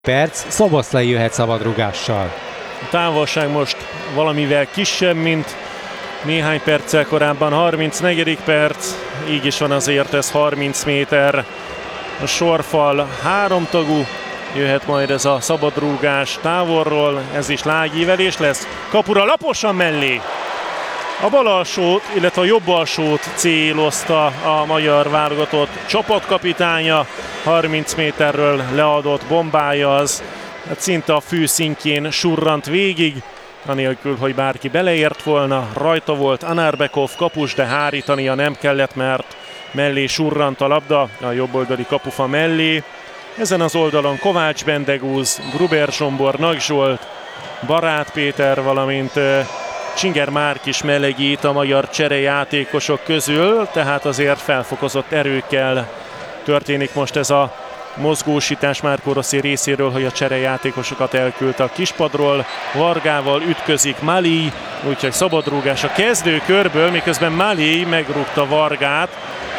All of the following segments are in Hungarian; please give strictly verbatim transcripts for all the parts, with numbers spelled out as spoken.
perc, Szoboszlai jöhet szabadrúgással. A távolság most valamivel kisebb, mint néhány perccel korábban, harmincnegyedik perc, így is van azért ez harminc méter. A sorfal háromtagú, jöhet majd ez a szabadrúgás távolról, ez is lágyívelés lesz. Kapura laposan mellé. A bal alsót, illetve a jobb alsót célozta a magyar válogatott csapatkapitánya. harminc méterről leadott bombája az hát szinte a fű szintjén surrant végig, anélkül, hogy bárki beleért volna. Rajta volt Anarbekov kapus, de hárítania nem kellett, mert mellé surrant a labda, a jobboldali kapufa mellé. Ezen az oldalon Kovács Bendegúz, Gruber Zsombor, Nagy Zsolt, Barát Péter, valamint Csinger Márk is melegít a magyar cserejátékosok közül, tehát azért felfokozott erőkkel történik most ez a mozgósítás Marco Rossi részéről, hogy a cserejátékosokat elküldte a kispadról. Vargával ütközik Mali, úgyhogy szabadrúgás a kezdőkörből, miközben Mali megrúgta Vargát.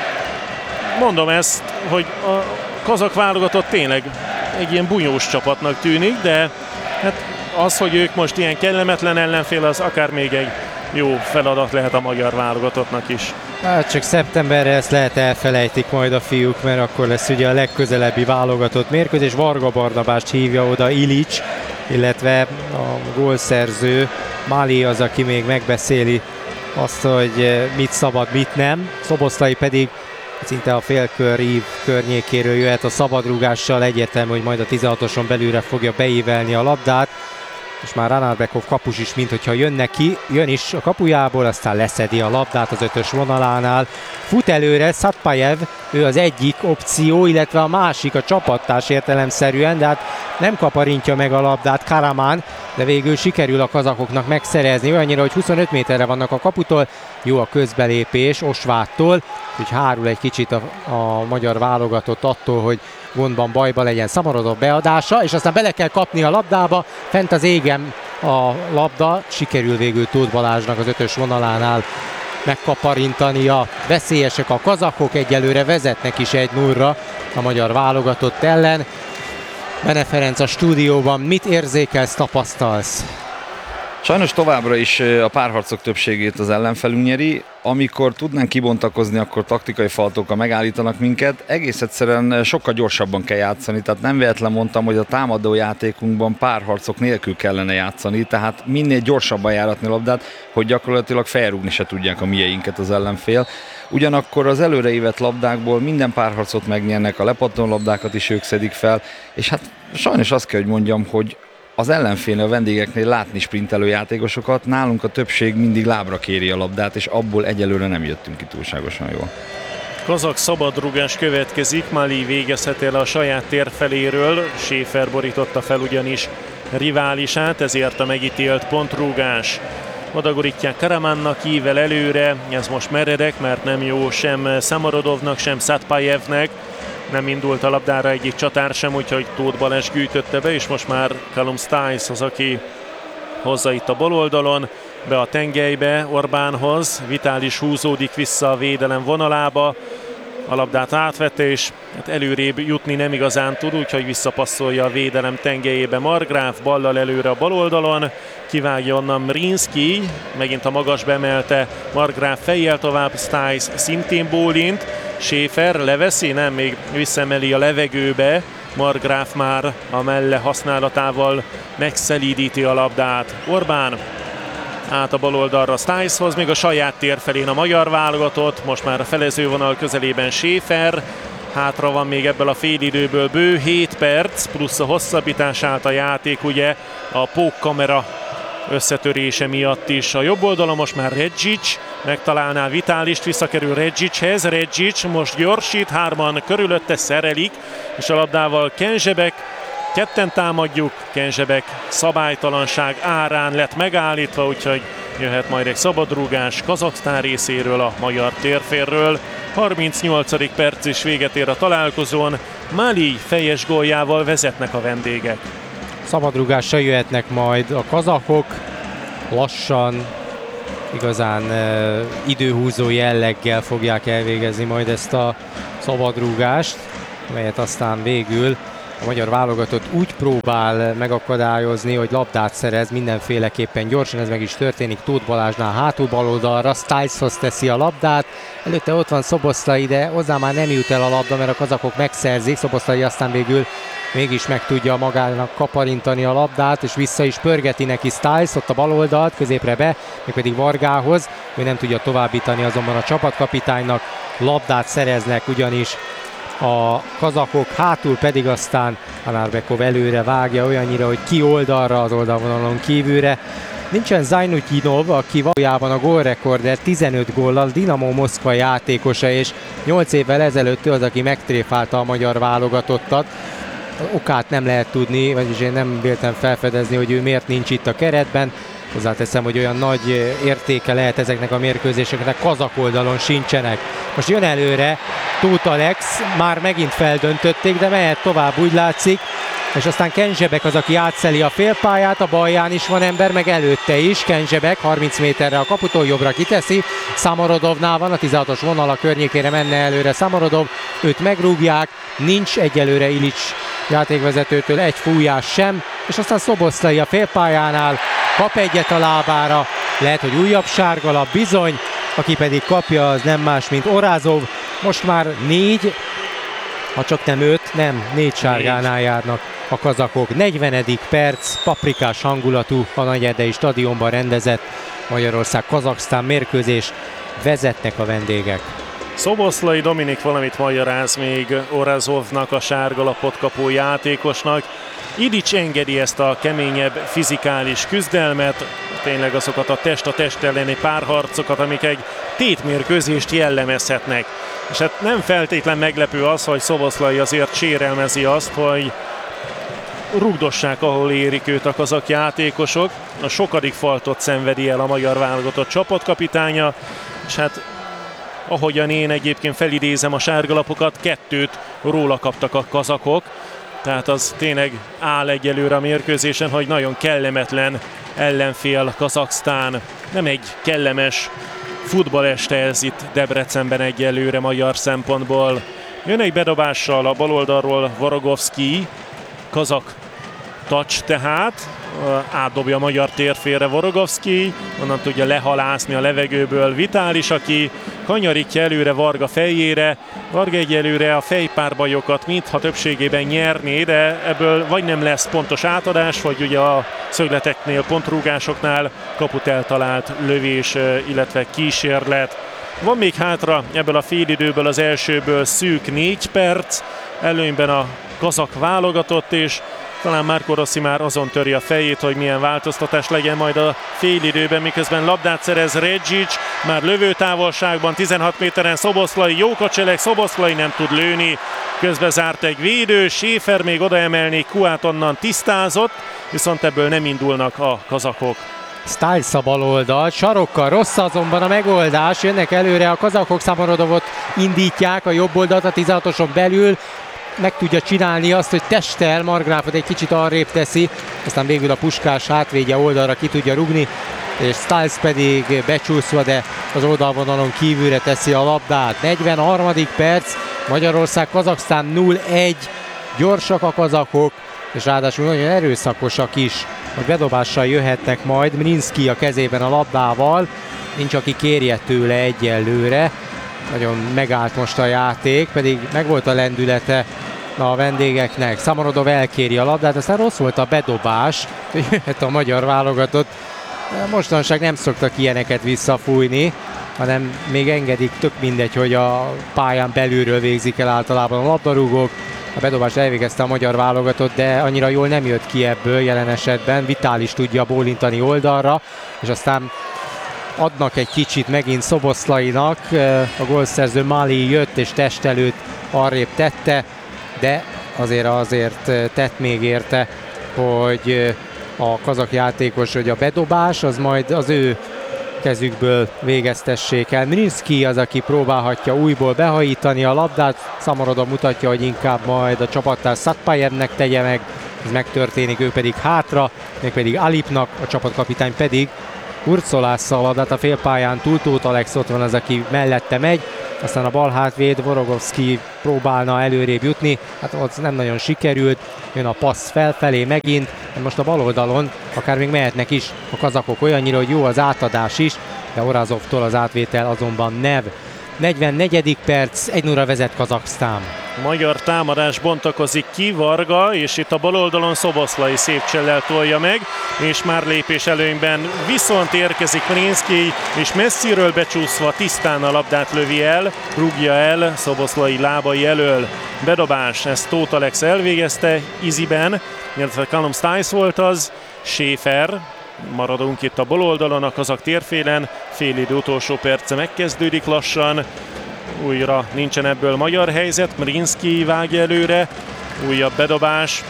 Mondom ezt, hogy a kazak válogatott tényleg egy ilyen bunyós csapatnak tűnik, de hát az, hogy ők most ilyen kellemetlen ellenfél, az akár még egy jó feladat lehet a magyar válogatottnak is. Hát csak szeptemberre ezt lehet elfelejtik majd a fiúk, mert akkor lesz ugye a legközelebbi válogatott mérkőzés. Varga Barnabást hívja oda Ilics, illetve a gólszerző Mali az, aki még megbeszéli azt, hogy mit szabad, mit nem. Szoboszlai pedig szinte a félkör ív környékéről jöhet a szabadrúgással, egyértelmű, hogy majd a tizenhatoson belülre fogja beívelni a labdát. És már Anarbekov kapus is, minthogyha jön neki, jön is a kapujából, aztán leszedi a labdát az ötös vonalánál. Fut előre Satpajev, ő az egyik opció, illetve a másik a csapattárs értelemszerűen, de hát nem kaparintja meg a labdát Karaman, de végül sikerül a kazakoknak megszerezni, olyannyira, hogy huszonöt méterre vannak a kaputól. Jó a közbelépés Osvától, úgyhogy hárul egy kicsit a, a magyar válogatott attól, hogy gondban, bajba legyen Szamorodov beadása, és aztán bele kell kapni a labdába, fent az égen a labda, sikerül végül Tóth Balázsnak az ötös vonalánál megkaparintania. Veszélyesek a kazakok, egyelőre vezetnek is egy nullra a magyar válogatott ellen. Bene Ferenc a stúdióban, mit érzékelsz, tapasztalsz? Sajnos továbbra is a párharcok többségét az ellenfelünk nyeri. Amikor tudnánk kibontakozni, akkor taktikai faltokkal megállítanak minket. Egész egyszerűen sokkal gyorsabban kell játszani, tehát nem véletlen mondtam, hogy a támadó játékunkban párharcok nélkül kellene játszani, tehát minél gyorsabban járatni a labdát, hogy gyakorlatilag felrúgni se tudják a mieinket az ellenfél. Ugyanakkor az előreívett labdákból minden párharcot megnyernek, a lepattanó labdákat is ők szedik fel, és hát sajnos azt kell, hogy mondjam, hogy az ellenfélnél, a vendégeknél látni sprintelő játékosokat, nálunk a többség mindig lábra kéri a labdát, és abból egyelőre nem jöttünk ki túlságosan jól. Kazak szabadrúgás következik, Mali végezheti el a saját tér feléről, Schäfer borította fel ugyanis riválisát, ezért a megítélt pontrúgás. Odagorítják Karamannak, ível előre, ez most meredek, mert nem jó sem Szamorodovnak, sem Satpajevnek. Nem indult a labdára egyik csatár sem, úgyhogy Tóth Balázs gyűjtötte be, és most már Callum Stiles az, aki hozza itt a bal oldalon, be a tengelybe Orbánhoz. Vitális húzódik vissza a védelem vonalába, a labdát átvette, és hát előrébb jutni nem igazán tud, úgyhogy visszapasszolja a védelem tengelyébe Markgraf, ballal előre a bal oldalon, kivágja onnan Mrinski, megint a magas bemelte Markgraf fejjel tovább, Stiles szintén bólint, Schäfer leveszi, nem, még visszaemeli a levegőbe, Markgraf már a melle használatával megszelídíti a labdát. Orbán át a bal oldalra Stileshoz, még a saját tér felén a magyar válogatott, most már a felezővonal közelében Schäfer, hátra van még ebből a félidőből bő hét perc, plusz a hosszabbítás állt a játék, ugye a pókkamera összetörése miatt is. A jobb oldalon most már Redzic, megtalálná Vitálist, visszakerül Redzichez, Redzic most gyorsít, hárman körülötte szerelik, és a labdával Kenzsebek, ketten támadjuk, Kenzsebek szabálytalanság árán lett megállítva, úgyhogy jöhet majd egy szabadrúgás Kazaksztán részéről, a magyar térférről. harmincnyolcadik perc is véget ér a találkozón, Mali fejes góljával vezetnek a vendégek. Szabadrúgással jöhetnek majd a kazakok, lassan, igazán uh, időhúzó jelleggel fogják elvégezni majd ezt a szabadrúgást, melyet aztán végül a magyar válogatott úgy próbál megakadályozni, hogy labdát szerez mindenféleképpen gyorsan, ez meg is történik Tóth Balázsnál hátul bal oldalra, Styleshoz teszi a labdát, előtte ott van Szoboszlai, de hozzá már nem jut el a labda, mert a kazakok megszerzik, Szoboszlai aztán végül mégis meg tudja magának kaparintani a labdát, és vissza is pörgeti neki Styles, ott a bal oldalt, középre be, mégpedig Vargához, ő nem tudja továbbítani azonban a csapatkapitánynak, labdát szereznek ugyanis a kazakok, hátul pedig aztán Anarbekov előre vágja olyannyira, hogy ki oldalra, az oldalvonalon kívülre. Nincsen Zajnutyinov, aki valójában a gólrekorder tizenöt góllal, Dinamo Moszkva játékosa, és nyolc évvel ezelőtt ő az, aki megtréfálta a magyar válogatottat. Okát nem lehet tudni, vagyis én nem véltem felfedezni, hogy ő miért nincs itt a keretben. Hozzáteszem, hogy olyan nagy értéke lehet ezeknek a mérkőzéseknek, kazak oldalon sincsenek. Most jön előre Tóth Alex, már megint feldöntötték, de mehet tovább, úgy látszik. És aztán Kenzsebek az, aki átszeli a félpályát, a balján is van ember, meg előtte is. Kenzsebek harminc méterre a kaputól jobbra kiteszi. Szamorodovnál van, a tizenhatos vonala környékére menne előre Szamorodov, őt megrúgják, nincs egyelőre Ilics játékvezetőtől egy fújás sem, és aztán Szoboszlai a félpályánál kap egyet a lábára, lehet, hogy újabb sárgalap bizony, aki pedig kapja, az nem más, mint Orázov. Most már négy, ha csak nem öt, nem, négy sárgánál járnak a kazakok. negyvenedik perc, paprikás hangulatú a Nagyerdei stadionban rendezett Magyarország-Kazaksztán mérkőzés, vezetnek a vendégek. Szoboszlai Dominik valamit magyaráz még Orázovnak, a sárgalapot kapó játékosnak. Ilics engedi ezt a keményebb fizikális küzdelmet, tényleg azokat a test a test elleni párharcokat, amik egy tétmérkőzést jellemezhetnek. És hát nem feltétlen meglepő az, hogy Szoboszlai azért sérelmezi azt, hogy rugdossák, ahol érik őt a kazak játékosok. A sokadik faltot szenvedi el a magyar válogatott csapatkapitánya, és hát ahogyan én egyébként felidézem a sárgalapokat, kettőt róla kaptak a kazakok. Tehát az tényleg áll egyelőre a mérkőzésen, hogy nagyon kellemetlen ellenfél Kazaksztán. Nem egy kellemes futballeste ez itt Debrecenben egyelőre magyar szempontból. Jön egy bedobással a baloldalról Vorogovszky, kazak touch tehát, átdobja a magyar térfélre Vorogovszky, onnan tudja lehalászni a levegőből Vitális, aki kanyarítja előre Varga fejére. Varga egyelőre a fejpárbajokat mintha többségében nyerné, de ebből vagy nem lesz pontos átadás, vagy ugye a szögleteknél, pontrúgásoknál kaput eltalált lövés, illetve kísérlet. Van még hátra ebből a félidőből, az elsőből szűk négy perc, előnyben a kazak válogatott, és talán Marco Rossi már azon töri a fejét, hogy milyen változtatás legyen majd a félidőben, miközben labdát szerez Redzic, már lövőtávolságban, tizenhat méteren Szoboszlai, jókat cselek, Szoboszlai nem tud lőni, közben zárt egy védő, Schäfer még odaemelni, Kuát onnan tisztázott, viszont ebből nem indulnak a kazakok. Styles a bal oldal, sarokkal rossz azonban a megoldás, jönnek előre a kazakok, Szamorodovot indítják a jobb oldalt a tizenhatoson belül, meg tudja csinálni azt, hogy testtel Margráfot egy kicsit arrébb teszi, aztán végül a Puskás hátvédje oldalra ki tudja rugni, és Styles pedig becsúszva, de az oldalvonalon kívülre teszi a labdát. negyvenharmadik perc, Magyarország-Kazaksztán nulla egy, gyorsak a kazakok, és ráadásul nagyon erőszakosak is, hogy bedobással jöhetnek majd. Mrinszky a kezében a labdával, nincs aki kérje tőle egyelőre. Nagyon megállt most a játék, pedig megvolt a lendülete a vendégeknek. Szamorodov elkéri a labdát, aztán rossz volt a bedobás, hogy jöhet a magyar válogatott. Mostanság nem szoktak ilyeneket visszafújni, hanem még engedik, tök mindegy, hogy a pályán belülről végzik el általában a labdarúgók. A bedobást elvégezte a magyar válogatott, de annyira jól nem jött ki ebből jelen esetben. Vitális tudja bólintani oldalra, és aztán adnak egy kicsit megint Szoboszlainak. A gólszerző Mali jött és testelőt arrébb tette, de azért azért tett még érte, hogy a kazak játékos, hogy a bedobás az majd az ő kezükből végeztessék el. Mrinszky az, aki próbálhatja újból behajítani a labdát, Szamorodov mutatja, hogy inkább majd a csapattárs Szatpájernek tegye meg, ez megtörténik, ő pedig hátra, mégpedig Alipnak, a csapatkapitány pedig hurcolásza a labdát a félpályán túl, Tóth Alex ott van az, aki mellette megy, aztán a bal hátvéd Vorogovszki próbálna előrébb jutni, hát ott nem nagyon sikerült, jön a passz felfelé megint, most a bal oldalon akár még mehetnek is a kazakok olyannyira, hogy jó az átadás is, de Orazovtól az átvétel azonban nev. negyvennegyedik perc, egy nulla vezet Kazaksztán. Magyar támadás bontakozik ki, Varga, és itt a bal oldalon Szoboszlai szép csellel tolja meg, és már lépés előnyben viszont érkezik Mrinszkij, és messziről becsúszva tisztán a labdát lövi el, rúgja el Szoboszlai lábai elől. Bedobás, ezt Tóth Alex elvégezte Iziben, illetve Callum Stiles volt az, Schäfer. Maradunk itt a bal oldalon, a kazak térfélen, félidő utolsó perce megkezdődik lassan. Újra nincsen ebből magyar helyzet, Mrinszkij vágja előre, újabb bedobás.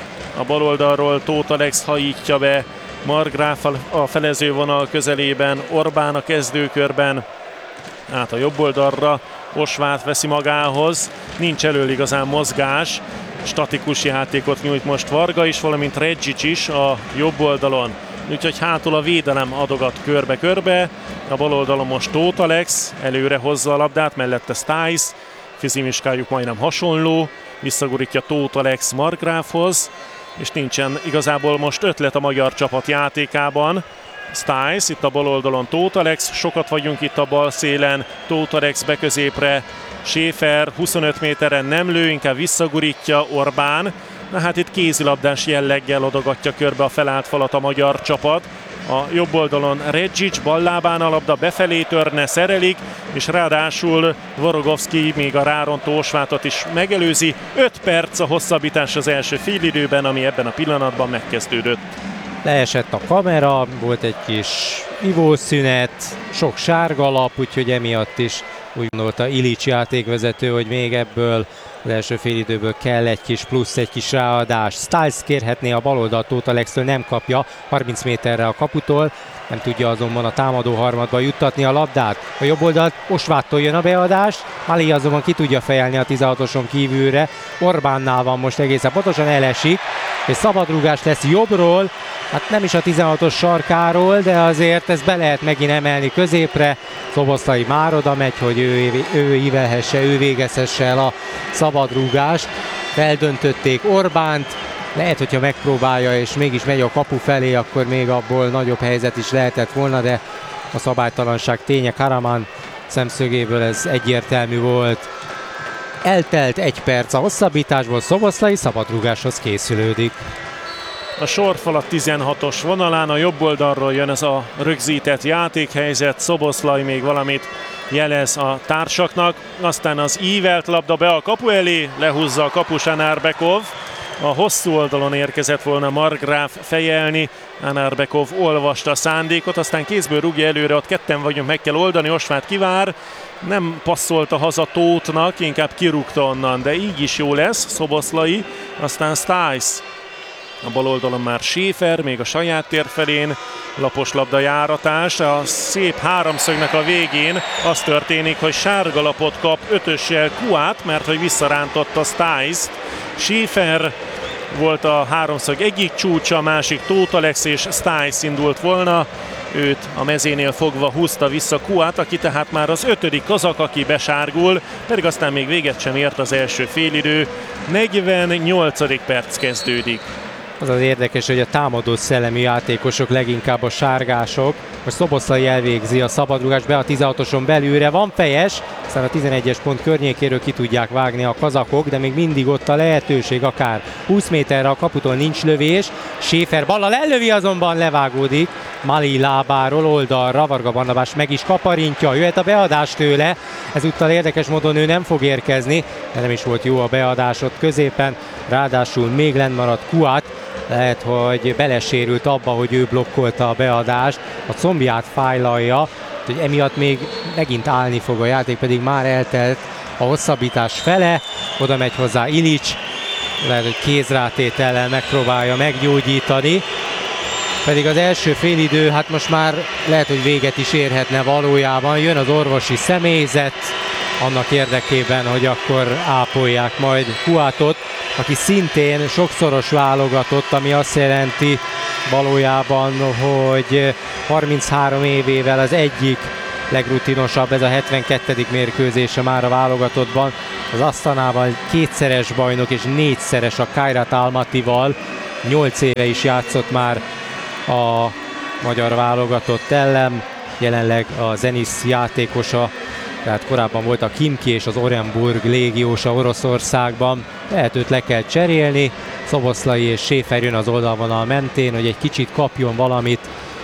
A bal oldalról Tóth Alex hajítja be, Markgraf a felezővonal közelében, Orbán a kezdőkörben. Át a jobb oldalra, Osvát veszi magához, nincs elől igazán mozgás. Statikus játékot nyújt most Varga is, valamint Redzic is a jobb oldalon. Úgyhogy hátul a védelem adogat körbe-körbe. A bal oldalon most Tóth Alex, előre hozza a labdát, mellette Stiles. Fizimiskájuk majdnem hasonló, visszagurítja Tóth Alex Markgrafhoz, és nincsen igazából most ötlet a magyar csapat játékában. Stiles, itt a bal oldalon Tóth Alex, sokat vagyunk itt a bal szélen, Tóth Alex beközépre, Schäfer huszonöt méteren nem lő, inkább visszagurítja Orbán. Na hát itt kézilabdás jelleggel adogatja körbe a felállt falat a magyar csapat. A jobb oldalon Redzic, ballábán a labda befelé törne, szerelik, és ráadásul Vorogovszki még a rárontó Osvátot is megelőzi. öt perc a hosszabbítás az első félidőben, ami ebben a pillanatban megkezdődött. Leesett a kamera, volt egy kis ivószünet, sok sárga lap, úgyhogy emiatt is úgy gondolta Ilics játékvezető, hogy még ebből az első félidőből kell egy kis plusz, egy kis ráadás. Stiles kérhetné a baloldalt, Tóth Alextől nem kapja, harminc méterre a kaputól, nem tudja azonban a támadó harmadba juttatni a labdát. A jobb oldalt Osváttól jön a beadás, Mali azonban ki tudja fejelni a tizenhatoson kívülre, Orbánnál van most egészen pontosan, elesik, és szabadrúgás lesz jobbról, hát nem is a tizenhatos sarkáról, de azért ezt be lehet megint emelni középre. Szoboszlai már oda megy, hogy ő, ő ívelhesse, ő végezhesse el a szabadrúgást. Feldöntötték Orbánt, lehet, hogyha megpróbálja és mégis megy a kapu felé, akkor még abból nagyobb helyzet is lehetett volna, de a szabálytalanság ténye Karaman szemszögéből ez egyértelmű volt. Eltelt egy perc a hosszabbításból, Szoboszlai szabadrúgáshoz készülődik. A sorfalat tizenhatos vonalán, a jobb oldalról jön ez a rögzített játékhelyzet, Szoboszlai még valamit jelez a társaknak, aztán az ívelt labda be a kapu elé, lehúzza a kapus Anárbekov. A hosszú oldalon érkezett volna Markgraf fejelni, Anárbekov olvasta a szándékot, aztán kézből rúgja előre, ott ketten vagyunk, meg kell oldani, Osvát kivár, nem passzolta haza Tóthnak, inkább kirúgta onnan, de így is jó lesz, Szoboszlai, aztán Stiles. A bal oldalon már Schäfer, még a saját tér felén, lapos labda járatás, a szép háromszögnek a végén az történik, hogy sárga lapot kap ötössel Kuát, mert hogy visszarántotta Stiles-t. Schäfer volt a háromszög egyik csúcsa, a másik Tóth Alex és Stiles indult volna, őt a mezénél fogva húzta vissza Kuát, aki tehát már az ötödik kazak, aki besárgul, pedig aztán még véget sem ért az első félidő, negyvennyolcadik perc kezdődik. Az az érdekes, hogy a támadó szellemi játékosok leginkább a sárgások. Most Szoboszlai elvégzi a szabadrúgást be a tizenhatoson belülre, van fejes, aztán a tizenegyes pont környékéről ki tudják vágni a kazakok, de még mindig ott a lehetőség, akár húsz méterre a kaputól nincs lövés. Schäfer ballal ellövi, azonban levágódik Mali lábáról oldalra, Varga Barnabás meg is kaparintja, jöhet a beadás tőle, ezúttal érdekes módon ő nem fog érkezni, de nem is volt jó a beadás ott középen, ráadásul még lenn maradt Kuát, lehet, hogy belesérült abba, hogy ő blokkolta a beadást, a combját fájlalja, hogy emiatt még megint állni fog a játék, pedig már eltelt a hosszabbítás fele, oda megy hozzá Ilics, lehet, hogy kézrátétellel megpróbálja meggyógyítani, pedig az első félidő, hát most már lehet, hogy véget is érhetne valójában, jön az orvosi személyzet, annak érdekében, hogy akkor ápolják majd Kuátot, aki szintén sokszoros válogatott, ami azt jelenti valójában, hogy harminchárom évével az egyik legrutinosabb, ez a hetvenkettedik mérkőzése már a válogatottban. Az Asztanával kétszeres bajnok és négyszeres a Kairat Almatyval. Nyolc éve is játszott már a magyar válogatott ellen, jelenleg a Zenit játékosa, tehát korábban volt a Khimki és az Orenburg légiósa Oroszországban. Lehet őt le kell cserélni, Szoboszlai és Schäfer jön az oldalvonal mentén, hogy egy kicsit kapjon valamit,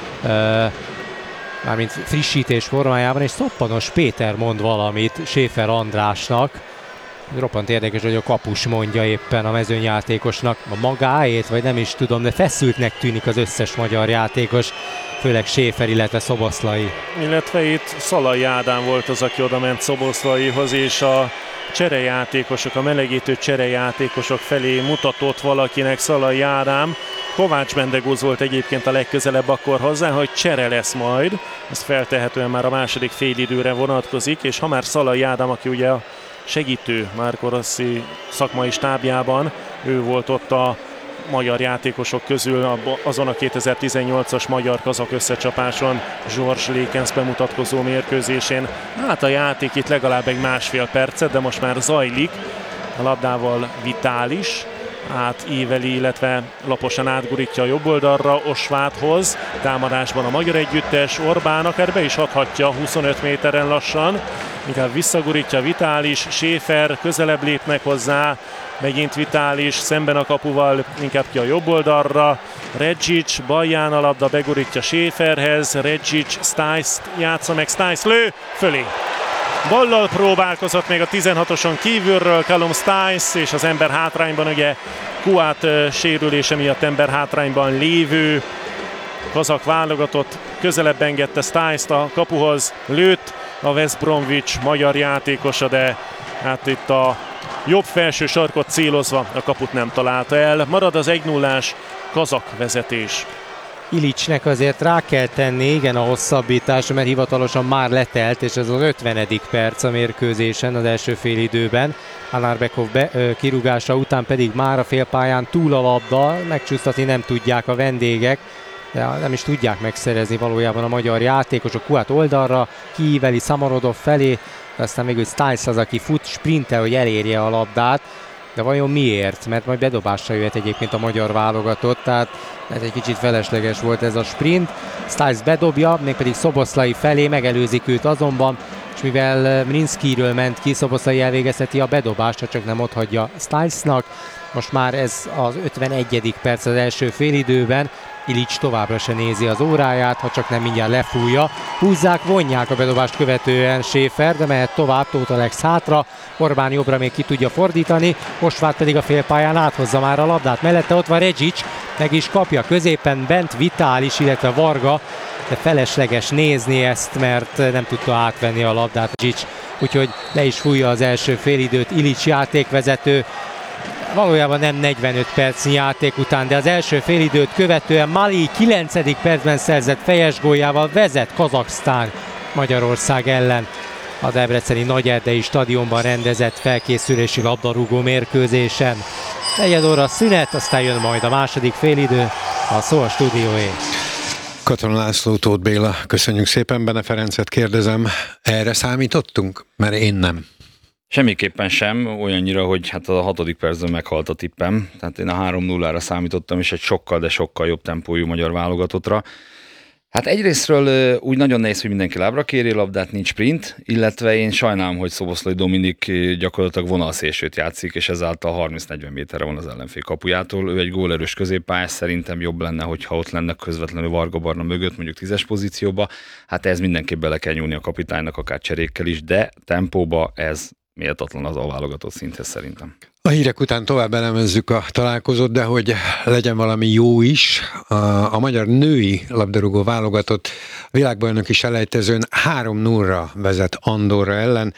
uh, mármint frissítés formájában, és Szoppanos Péter mond valamit Schäfer Andrásnak. Roppant érdekes, hogy a kapus mondja éppen a mezőnyjátékosnak a magáét, vagy nem is tudom, de feszültnek tűnik az összes magyar játékos, főleg Schäfer, illetve Szoboszlai. Illetve itt Szalai Ádám volt az, aki oda ment Szoboszlaihoz, és a cserejátékosok, a melegítő cserejátékosok felé mutatott valakinek Szalai Ádám. Kovács Bendegúz volt egyébként a legközelebb akkor hozzá, hogy csere lesz majd. Ez feltehetően már a második félidőre vonatkozik, és ha már Szalai Ádám, aki ugye a segítő Marco Rossi szakmai stábjában, ő volt ott a magyar játékosok közül azon a kétezer-tizennyolcas magyar-kazak összecsapáson, George Lékensz bemutatkozó mérkőzésén. Hát a játék itt legalább egy másfél percet, de most már zajlik. A labdával Vitális átíveli, illetve laposan átgurítja a jobb oldalra Osváthoz. Támadásban a magyar együttes, Orbán akár be is adhatja huszonöt méteren lassan. Inkább visszagurítja Vitális, Schäfer közelebb lépnek hozzá, megint Vitális szemben a kapuval, inkább ki a jobb oldalra. Redzic, balján a labda, begurítja Schäferhez, Redzic, Stice játsza meg, Stice lő, fölé. Ballal próbálkozott még a tizenhatoson kívülről Callum Stice, és az ember hátrányban, ugye Kuát sérülése miatt ember hátrányban lévő kazak válogatott közelebb engedte Stice-t a kapuhoz, lőtt a West Bromwich magyar játékosa, de hát itt a jobb felső sarkot célozva a kaput nem találta el. Marad az egy nullás kazak vezetés. Ilicsnek azért rá kell tenni, igen, a hosszabbításra, mert hivatalosan már letelt, és ez az ötvenedik perc a mérkőzésen az első fél időben. Anarbekov be, ö, kirúgása után pedig már a félpályán túl a labda, megcsúsztatni nem tudják a vendégek, de nem is tudják megszerezni valójában a magyar játékosok. Kuát oldalra, kiíveli Samarodov felé, de aztán még Stice az, aki fut, sprintel, hogy elérje a labdát. De vajon miért? Mert majd bedobásra jöhet egyébként a magyar válogatott, tehát ez egy kicsit felesleges volt ez a sprint. Stice bedobja, mégpedig Szoboszlai felé, megelőzik őt azonban, és mivel Mrinszkiről ment ki, Szoboszlai elvégezheti a bedobást, csak nem otthagyja Stice-nak. Most már ez az ötvenegyedik perc az első félidőben. Ilics továbbra se nézi az óráját, ha csak nem mindjárt lefújja. Húzzák, vonják a bedobást követően Schäfer, de mehet tovább, Tóth Alex hátra, Orbán jobbra még ki tudja fordítani, Osvát pedig a félpályán áthozza már a labdát. Mellette ott van Redzic, meg is kapja középen, bent Vitális, illetve Varga, de felesleges nézni ezt, mert nem tudta átvenni a labdát Redzic, úgyhogy le is fújja az első félidőt Ilics játékvezető. Valójában nem negyvenöt percnyi játék után, de az első félidőt követően Mali kilencedik percben szerzett fejes góljával vezet Kazaksztán Magyarország ellen a debreceni Nagyerdei stadionban rendezett felkészülési labdarúgó mérkőzésen. Negyed óra szünet, aztán jön majd a második félidő, a szó a stúdióé. Katona László, Tóth Béla, köszönjük szépen. Bene Ferencet kérdezem, erre számítottunk? Mert én nem. Semmiképpen sem, olyannyira, hogy hát a hatodik percben meghalt a tippem. Tehát én a három nullára számítottam, és egy sokkal, de sokkal jobb tempójú magyar válogatottra. Hát egyrésztről úgy nagyon nehéz, hogy mindenki lábra kéri labdát, nincs sprint, illetve én sajnálom, hogy Szoboszlai Dominik gyakorlatilag vonalszélsőt játszik, és ezáltal harminc-negyven méterre van az ellenfél kapujától. Ő egy gólerős középpályás, szerintem jobb lenne, hogyha ott lenne közvetlenül Varga Barna mögött, mondjuk tízes pozícióba. Hát ez mindenképp bele kell nyúlni a kapitánynak, akár cserékkel is, de tempóba ez méltatlan az a válogatott szinthez szerintem. A hírek után tovább elemezzük a találkozót, de hogy legyen valami jó is, a, a magyar női labdarúgó válogatott világbajnoki selejtezőn három nullra vezet Andorra ellen.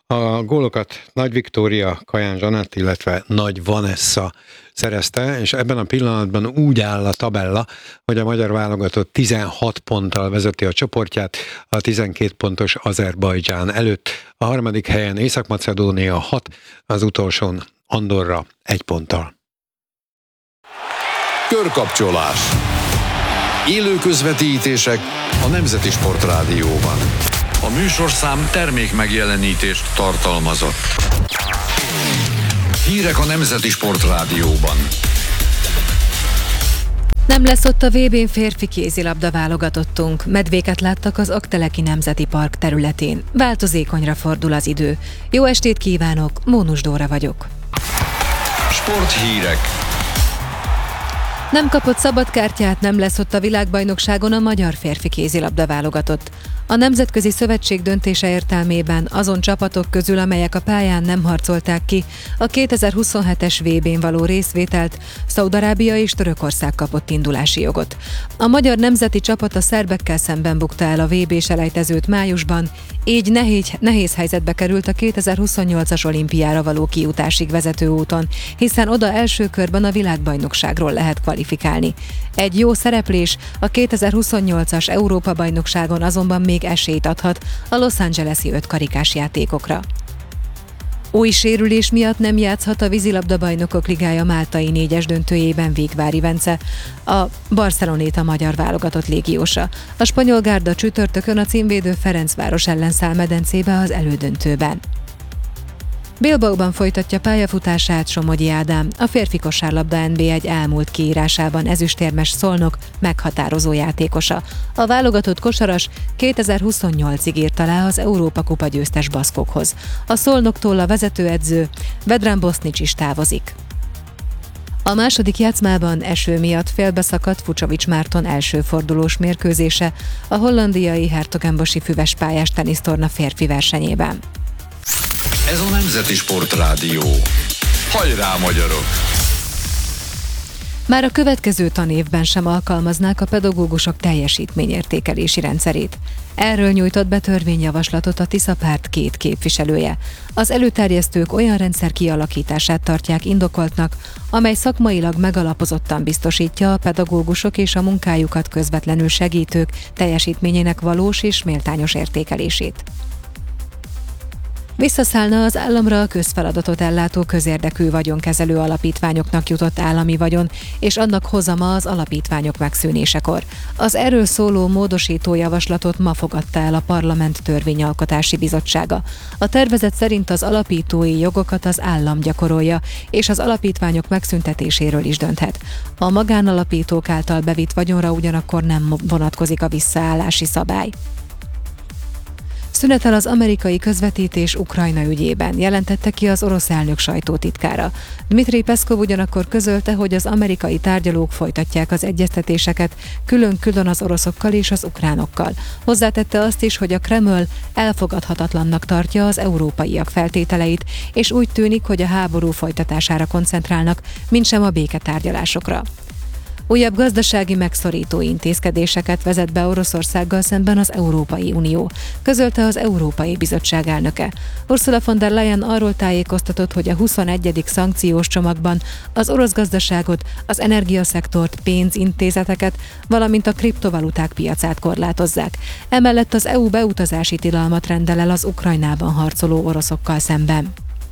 A gólokat Nagy Viktória, Kaján Zsanett, illetve Nagy Vanessa szerezte, és ebben a pillanatban úgy áll a tabella, hogy a magyar válogatott tizenhat ponttal vezeti a csoportját a tizenkét pontos Azerbajdzsán előtt. A harmadik helyen Észak-Macedónia hat, az utolsón Andorra egy ponttal. Körkapcsolás. Élő közvetítések a Nemzeti Sportrádióban. A műsorszám termék megjelenítést tartalmazott. Hírek a Nemzeti Sportrádióban. Nem lesz ott a vé bén férfi kézilabda válogatottunk. Medvéket láttak az Aggteleki Nemzeti Park területén. Változékonyra fordul az idő. Jó estét kívánok, Mónus Dóra vagyok. Sporthírek. Nem kapott szabadkártyát, nem lesz ott a világbajnokságon a magyar férfi kézilabda válogatott. A Nemzetközi Szövetség döntése értelmében azon csapatok közül, amelyek a pályán nem harcolták ki a kétezer-huszonhetes vé bén való részvételt, Szaúd-Arábia és Törökország kapott indulási jogot. A magyar nemzeti csapat a szerbekkel szemben bukta el a vé bé selejtezőt májusban, így nehéz, nehéz helyzetbe került a kétezer-huszonnyolcas olimpiára való kijutásig vezető úton, hiszen oda első körben a világbajnokságról lehet kvalifikálni. Egy jó szereplés a kétezer-huszonnyolcas Európa-bajnokságon azonban még esélyt adhat a Los Angeles-i ötkarikás játékokra. Új sérülés miatt nem játszhat a vízilabda bajnokok ligája máltai négyes döntőjében Végvári Bence, a Barceloneta magyar válogatott légiósa. A spanyol gárda csütörtökön a címvédő Ferencváros ellen száll medencébe az elődöntőben. Bilbaóban folytatja pályafutását Somogyi Ádám, a férfi kosárlabda en bé egy elmúlt kiírásában ezüstérmes Szolnok meghatározó játékosa. A válogatott kosaras kétezer-huszonnyolcig írt alá az Európa-kupa győztes baszkokhoz. A Szolnoktól a vezetőedző Vedran Bosnics is távozik. A második játszmában eső miatt félbeszakadt Fucsovics Márton első fordulós mérkőzése a hollandiai Hertogenbosi füves pályás tenisztorna férfi versenyében. Ez a Nemzeti Sportrádió. Hajrá, magyarok! Már a következő tanévben sem alkalmaznák a pedagógusok teljesítményértékelési rendszerét. Erről nyújtott be törvényjavaslatot a Tisza párt két képviselője. Az előterjesztők olyan rendszer kialakítását tartják indokoltnak, amely szakmailag megalapozottan biztosítja a pedagógusok és a munkájukat közvetlenül segítők teljesítményének valós és méltányos értékelését. Visszaszállna az államra a közfeladatot ellátó közérdekű vagyonkezelő alapítványoknak jutott állami vagyon, és annak hozama az alapítványok megszűnésekor. Az erről szóló módosító javaslatot ma fogadta el a Parlament Törvényalkotási Bizottsága. A tervezet szerint az alapítói jogokat az állam gyakorolja, és az alapítványok megszüntetéséről is dönthet. A magánalapítók által bevitt vagyonra ugyanakkor nem vonatkozik a visszaállási szabály. Szünetel az amerikai közvetítés Ukrajna ügyében, jelentette ki az orosz elnök sajtótitkára. Dmitri Peszkov ugyanakkor közölte, hogy az amerikai tárgyalók folytatják az egyeztetéseket külön-külön az oroszokkal és az ukránokkal. Hozzátette azt is, hogy a Kreml elfogadhatatlannak tartja az európaiak feltételeit, és úgy tűnik, hogy a háború folytatására koncentrálnak, mintsem a béketárgyalásokra. Újabb gazdasági megszorító intézkedéseket vezet be Oroszországgal szemben az Európai Unió, közölte az Európai Bizottság elnöke. Ursula von der Leyen arról tájékoztatott, hogy a huszonegyedik szankciós csomagban az orosz gazdaságot, az energiaszektort, pénzintézeteket, valamint a kriptovaluták piacát korlátozzák. Emellett az é u beutazási tilalmat rendel el az Ukrajnában harcoló oroszokkal szemben.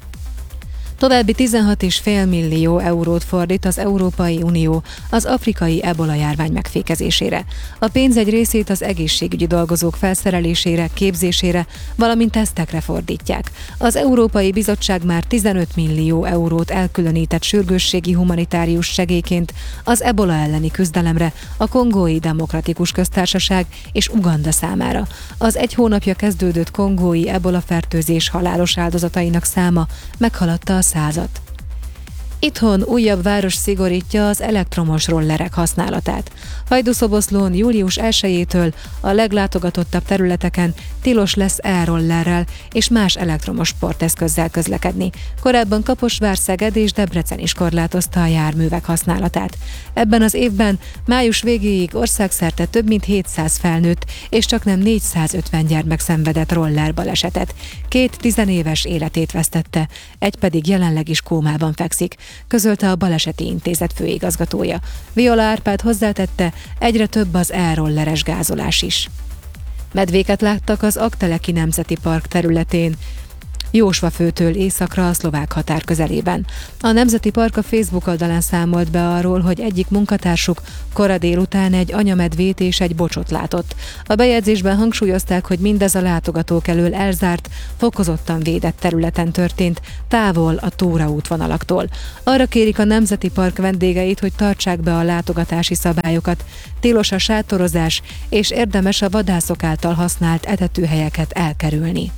További tizenhat egész öt millió eurót fordít az Európai Unió az afrikai ebola járvány megfékezésére. A pénz egy részét az egészségügyi dolgozók felszerelésére, képzésére, valamint tesztekre fordítják. Az Európai Bizottság már tizenöt millió eurót elkülönített sürgősségi humanitárius segélyként az ebola elleni küzdelemre a Kongói Demokratikus Köztársaság és Uganda számára. Az egy hónapja kezdődött kongói ebola fertőzés halálos áldozatainak száma meghaladta a százat. Itthon újabb város szigorítja az elektromos rollerek használatát. Hajdúszoboszlón július elsejétől a leglátogatottabb területeken tilos lesz e-rollerrel és más elektromos sporteszközzel közlekedni. Korábban Kaposvár, Szeged és Debrecen is korlátozta a járművek használatát. Ebben az évben május végéig országszerte több mint hétszáz felnőtt és csaknem négyszázötven gyermek szenvedett roller balesetet. Két tizenéves életét vesztette, egy pedig jelenleg is kómában fekszik, közölte a Baleseti Intézet főigazgatója. Viola Árpád hozzátette, egyre több az e-rolleres gázolás is. Medvéket láttak az Aggteleki Nemzeti Park területén. Jósvafőtől északra a szlovák határ közelében. A Nemzeti Park a Facebook oldalán számolt be arról, hogy egyik munkatársuk kora délután egy anyamedvét és egy bocsot látott. A bejegyzésben hangsúlyozták, hogy mindez a látogatók elől elzárt, fokozottan védett területen történt, távol a Tóra útvonalaktól. Arra kérik a Nemzeti Park vendégeit, hogy tartsák be a látogatási szabályokat, tilos a sátorozás, és érdemes a vadászok által használt etetőhelyeket elkerülni.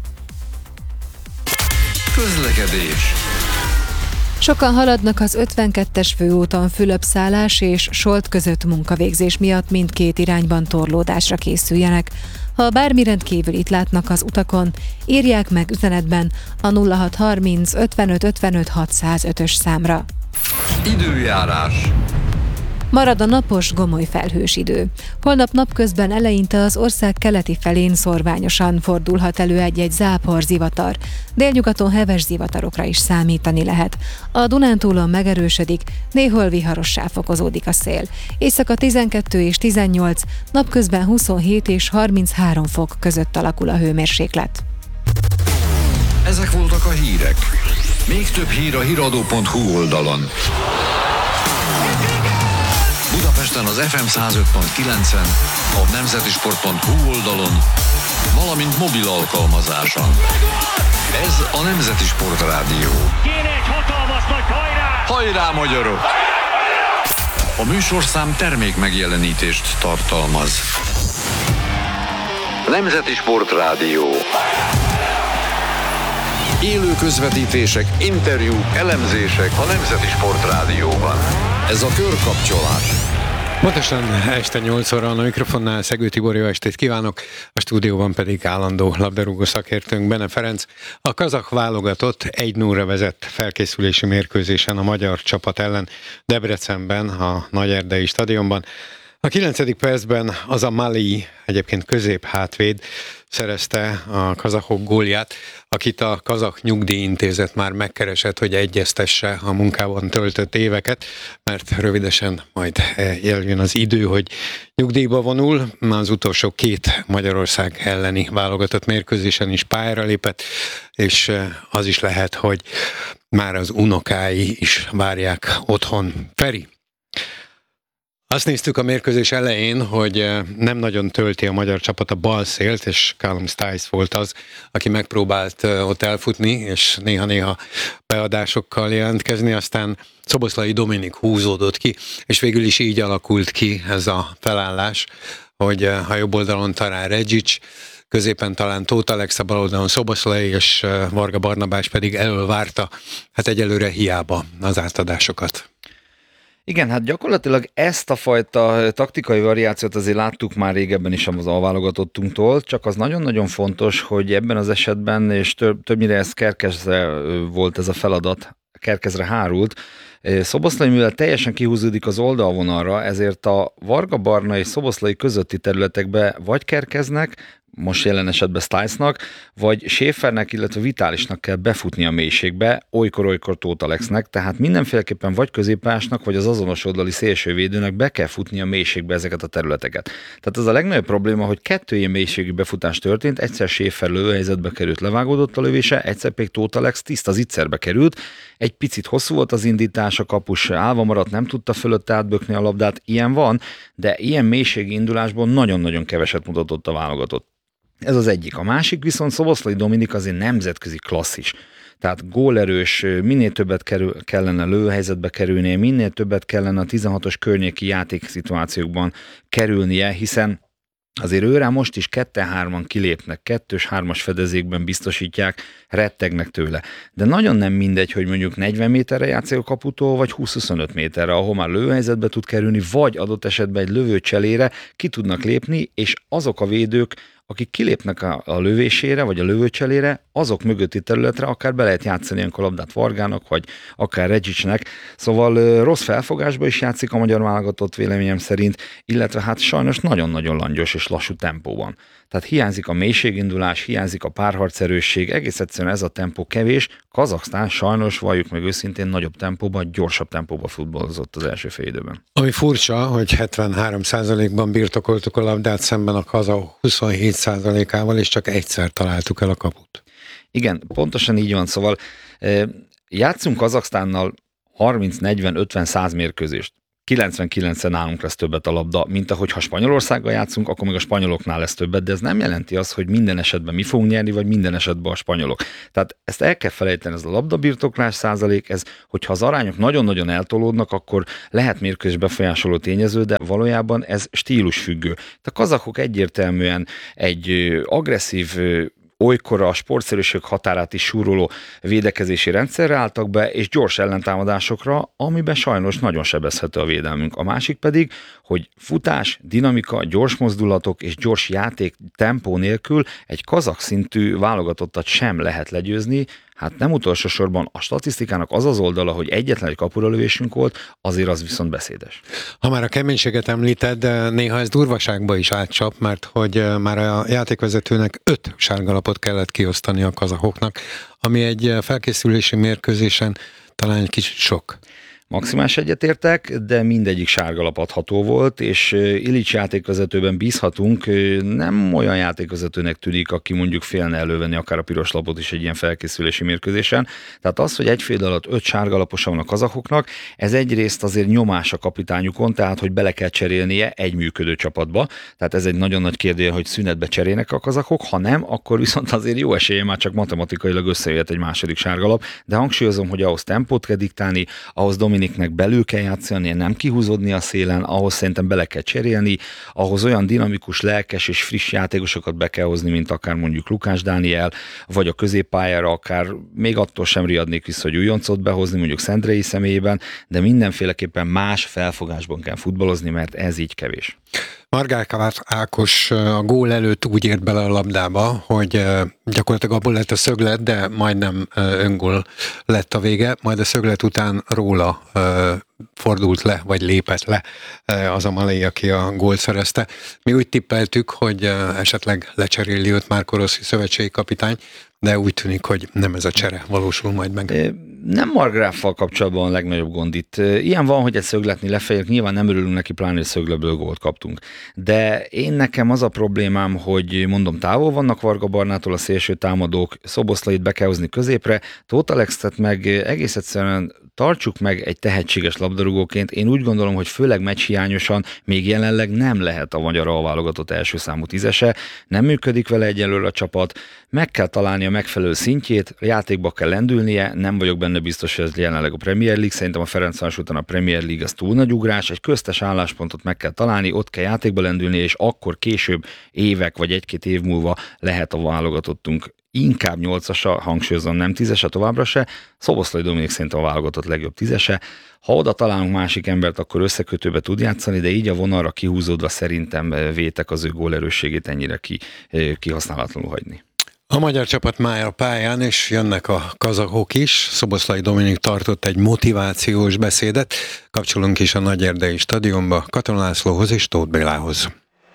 Közlekedés. Sokan haladnak az ötvenkettes főúton Fülöp-szállás és Solt között munkavégzés miatt mindkét irányban torlódásra készüljenek. Ha bármi rendkívülit látnak az utakon, írják meg üzenetben a nulla hat harminc ötvenöt ötvenöt hatszázötös számra. Időjárás. Marad a napos, gomoly felhős idő. Holnap napközben eleinte az ország keleti felén szorványosan fordulhat elő egy-egy zápor, zivatar. Délnyugaton heves zivatarokra is számítani lehet. A Dunántúlon megerősödik, néhol viharossá fokozódik a szél. Éjszaka tizenkettő és tizennyolc, napközben huszonhét és harminchárom fok között alakul a hőmérséklet. Ezek voltak a hírek. Még több hír a híradó pont hu oldalon. Budapesten az ef em száz öt pont kilencen, a nemzetisport pont hu oldalon, valamint mobil alkalmazáson. Ez a Nemzeti Sport Rádió. Kéne egy hatalmas nagy hajrá! Hajrá, magyarok! A műsorszám termék megjelenítést tartalmaz. Nemzeti Sport Rádió. Élő közvetítések, interjúk, elemzések a Nemzeti Sport Rádióban. Ez a körkapcsolás. Pontosan este nyolc óra a mikrofonnál Szegő Tibor, jó estét kívánok, a stúdióban pedig állandó labdarúgó szakértőnk Bene Ferenc. A kazakh válogatott egy nullra vezett felkészülési mérkőzésen a magyar csapat ellen Debrecenben, a Nagyerdei stadionban. A kilencedik percben az a Mali, egyébként középhátvéd szerezte a kazahok gólját, akit a Kazakh Nyugdíjintézet már megkeresett, hogy egyeztesse a munkában töltött éveket, mert rövidesen majd eljön az idő, hogy nyugdíjba vonul. Az utolsó két Magyarország elleni válogatott mérkőzésen is pályára lépett, és az is lehet, hogy már az unokái is várják otthon. Feri, azt néztük a mérkőzés elején, hogy nem nagyon tölti a magyar csapat a bal szélt, és Callum Stiles volt az, aki megpróbált ott elfutni, és néha-néha beadásokkal jelentkezni, aztán Szoboszlai Dominik húzódott ki, és végül is így alakult ki ez a felállás, hogy a jobb oldalon talán Reggic, középen talán Tóth Alex, a bal oldalon Szoboszlai, és Varga Barnabás pedig elől várta, hát egyelőre hiába az átadásokat. Igen, hát gyakorlatilag ezt a fajta taktikai variációt azért láttuk már régebben is az alválogatottunktól, csak az nagyon-nagyon fontos, hogy ebben az esetben, és több, többnyire ez Kerkezre volt ez a feladat, Kerkezre hárult, Szoboszlai, mivel teljesen kihúzódik az oldalvonalra, ezért a Varga Barna és Szoboszlai közötti területekbe vagy Kerkeznek, most jelen esetben Stilesnak, vagy Schäfernek, illetve Vitálisnak kell befutni a mélységbe, olykor-olykor Tóth Alexnek, tehát mindenféleképpen vagy középpásnak, vagy az azonos oldali szélsővédőnek be kell futni a mélységbe ezeket a területeket. Tehát az a legnagyobb probléma, hogy kettő ilyen mélységű befutás történt, egyszer Schäfer lövőhelyzetbe került, levágódott a lövése, egyszer pedig Tóth Alex tiszta zicserbe került, egy picit hosszú volt az indítás, a kapus állva maradt, nem tudta fölött átbökni a labdát, ilyen van, de ilyen mélységi indulásból nagyon-nagyon keveset mutatott a válogatott. Ez az egyik. A másik viszont Szoboszlai Dominik azért nemzetközi klasszis. Tehát gólerős, minél többet kerül, kellene lőhelyzetbe kerülnie, minél többet kellene a tizenhatos környéki játékszituációkban kerülnie, hiszen azért őrá most is ketten-hárman kilépnek, kettős-hármas fedezékben biztosítják, rettegnek tőle. De nagyon nem mindegy, hogy mondjuk negyven méterre játszik a kaputól, vagy húsz-huszonöt méterre, ahol már lőhelyzetbe tud kerülni, vagy adott esetben egy lövőcselére ki tudnak lépni, és azok a védők, akik kilépnek a, a lövésére, vagy a lövőcselére, azok mögötti területre akár be lehet játszani ilyenkor labdát Vargának, vagy akár Reggicnek. Szóval rossz felfogásba is játszik a magyar válogatott véleményem szerint, illetve hát sajnos nagyon-nagyon langyos és lassú tempóban. Tehát hiányzik a mélységindulás, hiányzik a párharcerősség, egész egyszerűen ez a tempó kevés. Kazaksztán sajnos, valljuk meg őszintén, nagyobb tempóban, gyorsabb tempóban futballozott az első fél időben. Ami furcsa, hogy hetvenhárom százalékban birtokoltuk a labdát szemben a kazah huszonhét százalékával, és csak egyszer találtuk el a kaput. Igen, pontosan így van, szóval játszunk Kazaksztánnal harminc, negyven, ötven, száz mérkőzést. kilencvenkilencen nálunk lesz többet a labda, mint ahogy ha Spanyolországgal játszunk, akkor meg a spanyoloknál lesz többet, de ez nem jelenti azt, hogy minden esetben mi fogunk nyerni, vagy minden esetben a spanyolok. Tehát ezt el kell felejteni, ez a labdabirtoklás százalék, ez, hogyha az arányok nagyon-nagyon eltolódnak, akkor lehet mérkőzés befolyásoló tényező, de valójában ez stílusfüggő. A kazakok egyértelműen egy agresszív, olykor a sportszerűség határát is súroló védekezési rendszerre álltak be, és gyors ellentámadásokra, amiben sajnos nagyon sebezhető a védelmünk. A másik pedig, hogy futás, dinamika, gyors mozdulatok és gyors játék tempó nélkül egy kazak szintű válogatottat sem lehet legyőzni. Hát nem utolsó sorban a statisztikának az az oldala, hogy egyetlen egy kapuralövésünk volt, azért az viszont beszédes. Ha már a keménységet említed, néha ez durvaságba is átcsap, mert hogy már a játékvezetőnek öt sárgalapot kellett kiosztani a kazahoknak, ami egy felkészülési mérkőzésen talán egy kicsit sok. Maximális egyetértek, de mindegyik sárgalap adható volt, és Ilics játékvezetőben bízhatunk, nem olyan játékvezetőnek tűnik, aki mondjuk félne elővenni akár a piros lapot is egy ilyen felkészülési mérkőzésen. Tehát az, hogy egy fél alatt öt sárgalaposa van a kazahoknak, ez egyrészt azért nyomás a kapitányukon, tehát hogy bele kell cserélnie egy működő csapatba. Tehát ez egy nagyon nagy kérdés, hogy szünetbe cserélnek a kazahok, ha nem, akkor viszont azért jó esélye már csak matematikailag összejöhet egy második sárgalap, de hangsúlyozom, hogy ahhoz tempót kell diktálni, ahhoz Dominiknek belül kell játszani, nem kihúzódni a szélen, ahhoz szerintem bele kell cserélni, ahhoz olyan dinamikus, lelkes és friss játékosokat be kell hozni, mint akár mondjuk Lukács Dániel, vagy a középpályára akár még attól sem riadnék vissza, hogy újoncot behozni, mondjuk Szendrei személyében, de mindenféleképpen más felfogásban kell futballozni, mert ez így kevés. Margál Ákos a gól előtt úgy ért bele a labdába, hogy gyakorlatilag abból lett a szöglet, de majdnem öngól lett a vége, majd a szöglet után róla fordult le, vagy lépett le az a Malay, aki a gólt szerezte. Mi úgy tippeltük, hogy esetleg lecseréli őt Marco Rossi szövetségi kapitány, de úgy tűnik, hogy nem ez a csere valósul majd meg. Nem Margráffal kapcsolatban a legnagyobb gond itt. Ilyen van, hogy egy szögletni lefejek, nyilván nem örülünk neki, pláne, hogy szögletből gólt kaptunk. De én nekem az a problémám, hogy mondom, távol vannak Varga Barnától a szélső támadók, Szoboszlait be kell hozni középre, Tóth Alexet meg egész egyszerűen tartsuk meg egy tehetséges labdarúgóként. Én úgy gondolom, hogy főleg meccshiányosan még jelenleg nem lehet a magyar válogatott első számú tízese, nem működik vele egyelőre a csapat, meg kell találni a megfelelő szintjét, a játékba kell lendülnie, nem vagyok benne biztos, hogy ez jelenleg a Premier League, szerintem a Ferencváros után a Premier League az túl nagy ugrás, egy köztes álláspontot meg kell találni, ott kell játékba lendülnie, és akkor később évek vagy egy-két év múlva lehet a válogatottunk inkább nyolcasa, hangsúlyozom, nem tízese továbbra se. Szoboszlai Dominik szerintem a válogatott legjobb tízese. Ha oda találunk másik embert, akkor összekötőbe tud játszani, de így a vonalra kihúzódva szerintem Vétek az ő gólerősségét ennyire ki, kihasználatlanul hagyni. A magyar csapat már a pályán, és jönnek a kazahok is. Szoboszlai Dominik tartott egy motivációs beszédet. Kapcsolunk is a Nagyerdei stadionba Katona Lászlóhoz és Tóth Bélához.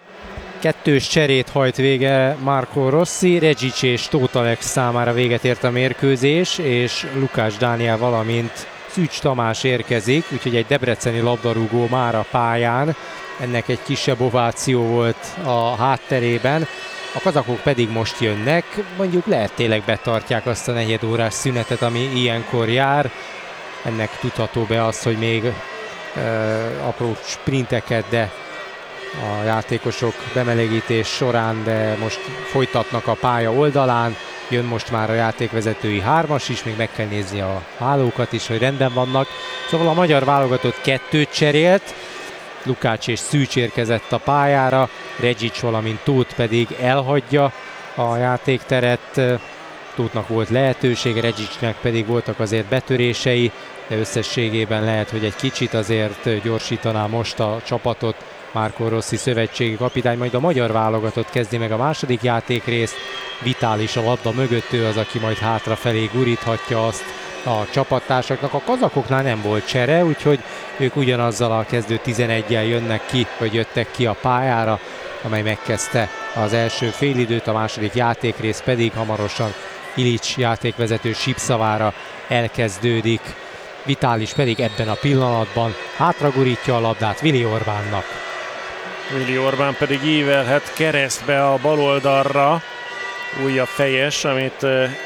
Kettős cserét hajt vége Marco Rossi, Reggic és Tóth Alex számára véget ért a mérkőzés, és Lukács Dániel, valamint Szűcs Tamás érkezik, úgyhogy egy debreceni labdarúgó már a pályán. Ennek egy kisebb ováció volt a hátterében. A kazakok pedig most jönnek, mondjuk lehet tényleg betartják azt a negyed órás szünetet, ami ilyenkor jár. Ennek tudható be az, hogy még ö, apró sprinteket, de a játékosok bemelegítés során, de most folytatnak a pálya oldalán. Jön most már a játékvezetői hármas is, még meg kell nézni a hálókat is, hogy rendben vannak. Szóval a magyar válogatott kettőt cserélt, Lukács és Szűcs érkezett a pályára, Reggic, valamint Tóth pedig elhagyja a játékteret. Tóthnak volt lehetősége, Reggicnek pedig voltak azért betörései, de összességében lehet, hogy egy kicsit azért gyorsítaná most a csapatot Marco Rossi szövetségi kapitány, majd a magyar válogatott kezdi meg a második játékrészt. Vitális a labda mögött, ő az, aki majd hátrafelé guríthatja azt a csapattársaknak. A kazakoknál nem volt csere, úgyhogy ők ugyanazzal a kezdő tizeneggyel jönnek ki, vagy jöttek ki a pályára, amely megkezdte az első félidőt, a második játékrész pedig hamarosan Ilics játékvezető sípszavára elkezdődik. Vitális pedig ebben a pillanatban hátragurítja a labdát Vili Orbánnak. Vili Orbán pedig ívelhet keresztbe a bal oldalra. Újabb fejes, amit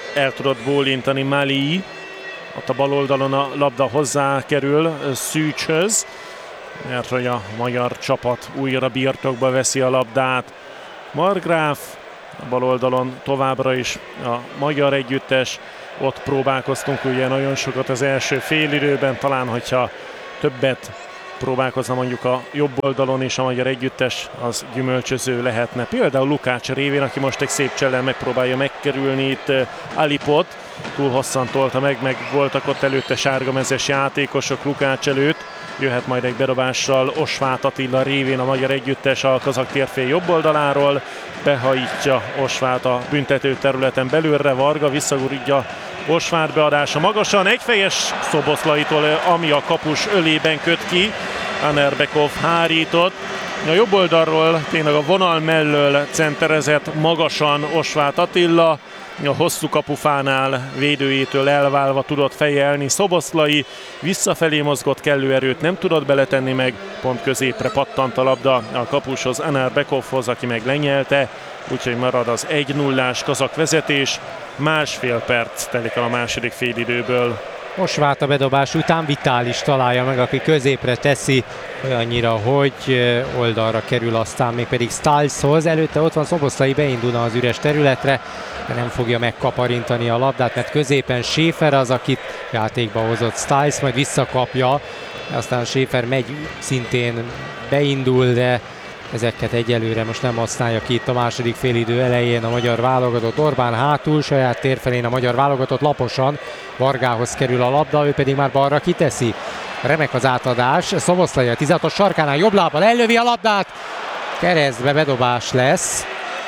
el tudott bólintani Mali. Ott a bal oldalon a labda hozzá kerül Szűcshöz, mert hogy a magyar csapat újra birtokba veszi a labdát. Markgraf, a bal oldalon továbbra is a magyar együttes. Ott próbálkoztunk ugye nagyon sokat az első félidőben, talán hogyha többet próbálkozna mondjuk a jobb oldalon is a magyar együttes, az gyümölcsöző lehetne. Például Lukács révén, aki most egy szép csellel megpróbálja megkerülni itt Alipot, túl hosszan tolta meg, meg voltak ott előtte sárgamezes játékosok Lukács előtt. Jöhet majd egy bedobással Osváth Attila révén a magyar együttes a kazak térfél jobb oldaláról. Behajítja Osváth a büntető területen belülre, Varga visszagurítja Osváth beadása magasan, egyfejes Szoboszlaitól, ami a kapus ölében köt ki. Anerbekov hárított. A jobb oldalról tényleg a vonal mellől centerezett magasan Osváth Attila. A hosszú kapufánál védőjétől elválva tudott fejelni. Szoboszlai visszafelé mozgott, kellő erőt nem tudott beletenni meg, pont középre pattant a labda a kapushoz, Anerbekovhoz, aki meg lenyelte, úgyhogy marad az egy nullás kazak vezetés. Másfél perc telik el a második félidőből. Osváth a bedobás után Vitális találja meg, aki középre teszi olyannyira, hogy oldalra kerül, aztán még pedig Stalshoz. Előtte ott van Szoboszlai, beindulna az üres területre, de nem fogja megkaparintani a labdát, mert középen Schäfer az, akit játékba hozott Stals, majd visszakapja, aztán Schäfer megy, szintén beindul, de ezeket egyelőre most nem használja ki itt a második félidő elején a magyar válogatott. Orbán hátul, saját térfelén a magyar válogatott laposan, Vargához kerül a labda, ő pedig már balra kiteszi. Remek az átadás, Szoboszlai a tizenhatos sarkánál jobb lábbal ellövi a labdát, keresztbe bedobás lesz,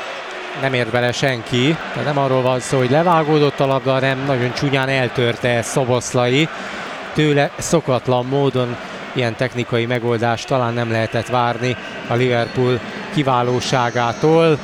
nem ért bele senki, de nem arról van szó, hogy levágódott a labda, hanem nagyon csúnyán eltörte Szoboszlai. Tőle szokatlan módon ilyen technikai megoldást talán nem lehetett várni a Liverpool kiválóságától.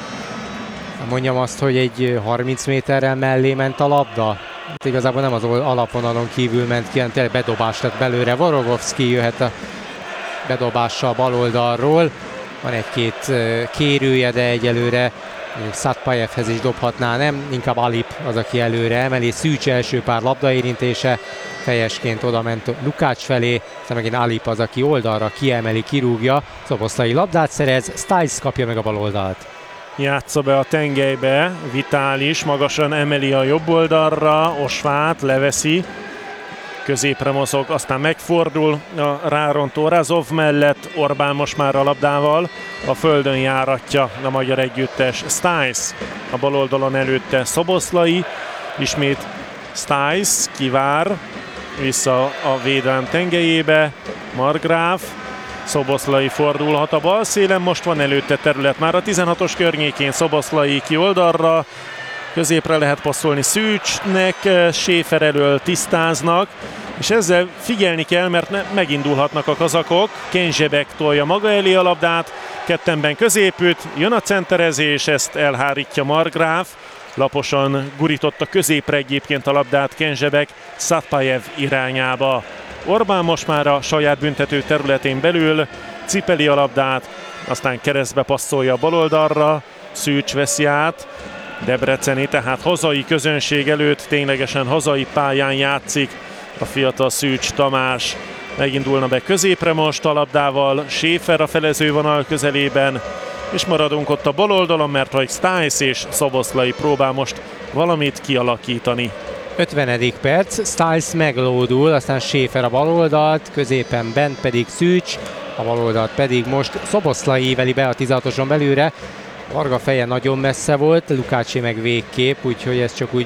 Mondjam azt, hogy egy harminc méterrel mellé ment a labda. Hát igazából nem az alapvonalon kívül ment ki, hanem tényleg bedobás lett belőle. Vorogovszki jöhet a bedobással bal oldalról. Van egy-két kérője, de egyelőre Satpajevhez is dobhatná, nem, inkább Alip az, aki előre emeli. Szűcs első pár labdaérintése, fejesként oda ment Lukács felé, aztán megint Alip az, aki oldalra kiemeli, kirúgja, Szoboszlai labdát szerez, Stiles kapja meg a bal oldalt. Játsza be a tengelybe, Vitális magasan emeli a jobb oldalra, Osváth leveszi, középre mozog, aztán megfordul a rárontó Razov mellett, Orbán most már a labdával a földön járatja a magyar együttes. Stiles a bal oldalon előtte Szoboszlai, ismét Stiles kivár, vissza a védelem tengelyébe, Markgraf, Szoboszlai fordulhat a bal szélen, most van előtte terület már a tizenhatos környékén, Szoboszlai ki oldalra, középre lehet passzolni Szűcsnek, Schäfer elől tisztáznak, és ezzel figyelni kell, mert ne, megindulhatnak a kazakok. Kenzsebek tolja maga elé a labdát, kettemben középütt, jön a centerezés, ezt elhárítja Markgraf, laposan gurította középre egyébként a labdát Kenzsebek Satpajev irányába. Orbán most már a saját büntető területén belül cipeli a labdát, aztán keresztbe passzolja a baloldalra, Szűcs veszi át, Debreceni, tehát hazai közönség előtt ténylegesen hazai pályán játszik a fiatal Szűcs Tamás. Megindulna be középre most a labdával, Schäfer a felezővonal közelében, és maradunk ott a bal oldalon, mert hogy Stiles és Szoboszlai próbál most valamit kialakítani. ötvenedik perc, Stiles meglódul, aztán Schäfer a bal oldalt, középen bent pedig Szűcs, a bal oldalt pedig most Szoboszlai veli be a tizenhatoson belőle. Varga feje nagyon messze volt, Lukácsi meg végképp, úgyhogy ez csak úgy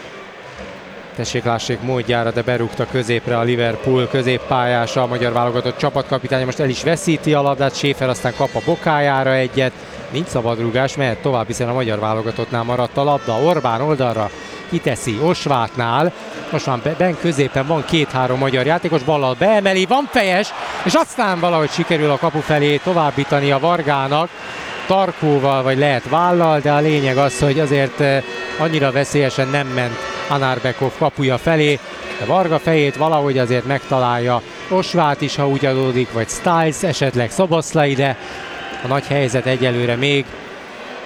tessék-lássék módjára, de berúgta középre a Liverpool középpályása, a magyar válogatott csapatkapitánya most el is veszíti a labdát, Schäfer aztán kap a bokájára egyet, nincs szabadrúgás, mehet tovább, hiszen a magyar válogatottnál maradt a labda, Orbán oldalra kiteszi Osváthnál, most már ben középen van két-három magyar játékos, ballal beemeli, van fejes, és aztán valahogy sikerül a kapu felé továbbítani a Vargának, tarkóval, vagy lehet vállal, de a lényeg az, hogy azért annyira veszélyesen nem ment Anerbekov kapuja felé, de Varga fejét valahogy azért megtalálja Osváth is, ha úgy adódik, vagy Stiles, esetleg Szoboszlai, de a nagy helyzet egyelőre még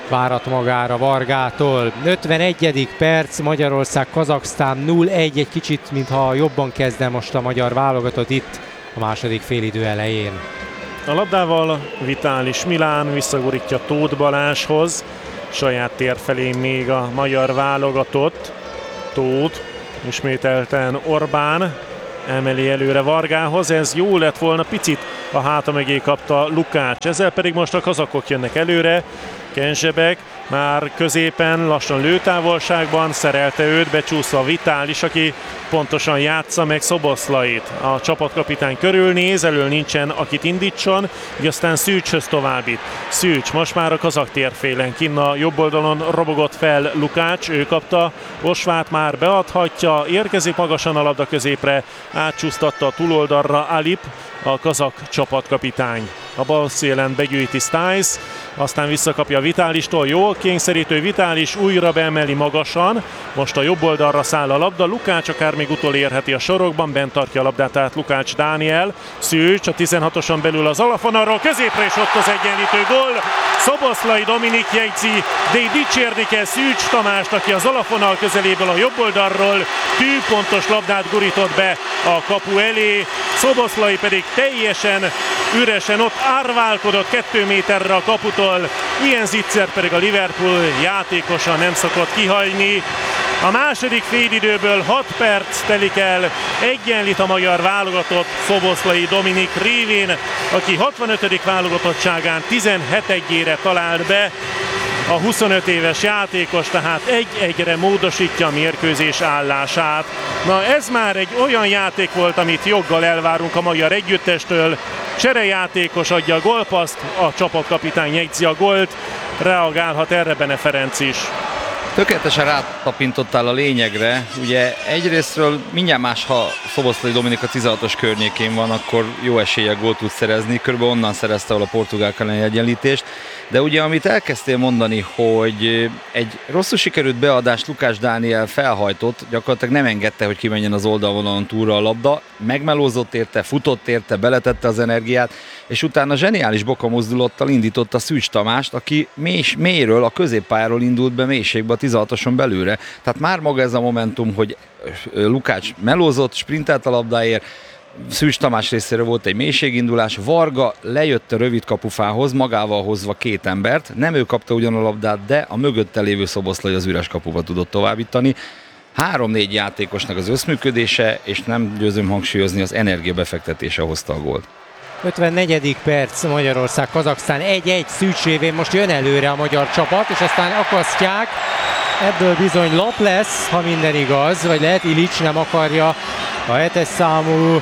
várat magára Vargától. ötvenegyedik perc, Magyarország-Kazaksztán nulla egy, egy kicsit mintha jobban kezdne most a magyar válogatott itt a második félidő elején. A labdával Vitális Milán visszagurítja Tóth Balázshoz, saját tér felé még a magyar válogatott. Tóth, ismételten Orbán emeli előre Vargához, ez jó lett volna, picit a háta mögé kapta Lukács, ezzel pedig most a kazakok jönnek előre. Kenzsebek már középen, lassan lőtávolságban, szerelte őt, becsúszva Vitális, aki pontosan játsza meg Szoboszlait. A csapatkapitány körülnéz, elől nincsen, akit indítson, így aztán Szűcshöz továbbít. Szűcs most már a kazak térfélen, kinn a jobb oldalon robogott fel Lukács, ő kapta, Osvát már beadhatja, érkezik magasan a labda középre, átcsúsztatta a túloldalra Alip, a kazak csapatkapitány. A bal szélen begyűjti Stiles, aztán visszakapja Vitálistól, jó, kényszerítő Vitális újra beemeli magasan, most a jobb oldalra száll a labda, Lukács akár még utolérheti a sorokban, bent tartja a labdát át Lukács Dániel, Szűcs a tizenhatoson belül az alapvonalról, középre és ott az egyenlítő gól, Szoboszlai Dominik jegyzi, de így dicsérni kell Szűcs Tamást, aki az alapvonal közeléből a jobb oldalról tűpontos labdát gurított be a kapu elé, Szoboszlai pedig teljesen üresen ott árválkodott kettő méterre a kaputól, ilyen zicser pedig a Liverpool játékosa nem szokott kihagyni. A második félidőből hat perc telik el, egyenlít a magyar válogatott Szoboszlai Dominik révén, aki hatvanötödik válogatottságán tizenhetedjére talált be. A huszonöt éves játékos tehát egy-egyre módosítja a mérkőzés állását. Na ez már egy olyan játék volt, amit joggal elvárunk a magyar együttestől. Cserejátékos adja a gólpaszt, a csapatkapitány jegyzi a gólt, reagálhat erre Bene Ferenc is. Tökéletesen rátapintottál a lényegre. Ugye egyrésztről mindjárt más, ha Szoboszlai Dominik a tizenhatos környékén van, akkor jó eséllyel gólt tud szerezni. Körülbelül onnan szerezte el a portugál elleni egyenlítést. De ugye amit elkezdtél mondani, hogy egy rosszul sikerült beadást Lukács Dániel felhajtott, gyakorlatilag nem engedte, hogy kimenjen az oldalvonalon túlra a labda, megmelózott érte, futott érte, beletette az energiát, és utána zseniális bokamozdulattal indította Szűcs Tamást, aki mély, mélyről, a középpályáról indult be mélységbe a tizenhatoson belőle. Tehát már maga ez a momentum, hogy Lukács melózott, sprintelt a labdáért, Szűcs Tamás részéről volt egy mélységindulás, Varga lejött a rövid kapufához, magával hozva két embert, nem ő kapta ugyan a labdát, de a mögötte lévő Szoboszlai az üres kapuba tudott továbbítani. Három-négy játékosnak az összműködése, és nem győzöm hangsúlyozni, az energiabefektetése hozta a gólt. ötvennegyedik perc, Magyarország, Kazaksztán egy-egy, Szűcs révén most jön előre a magyar csapat, és aztán akasztják. Ebből bizony lap lesz, ha minden igaz, vagy lehet Ilics nem akarja a hetes számú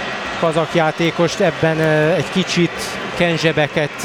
kazak játékost ebben egy kicsit Kenzsebeket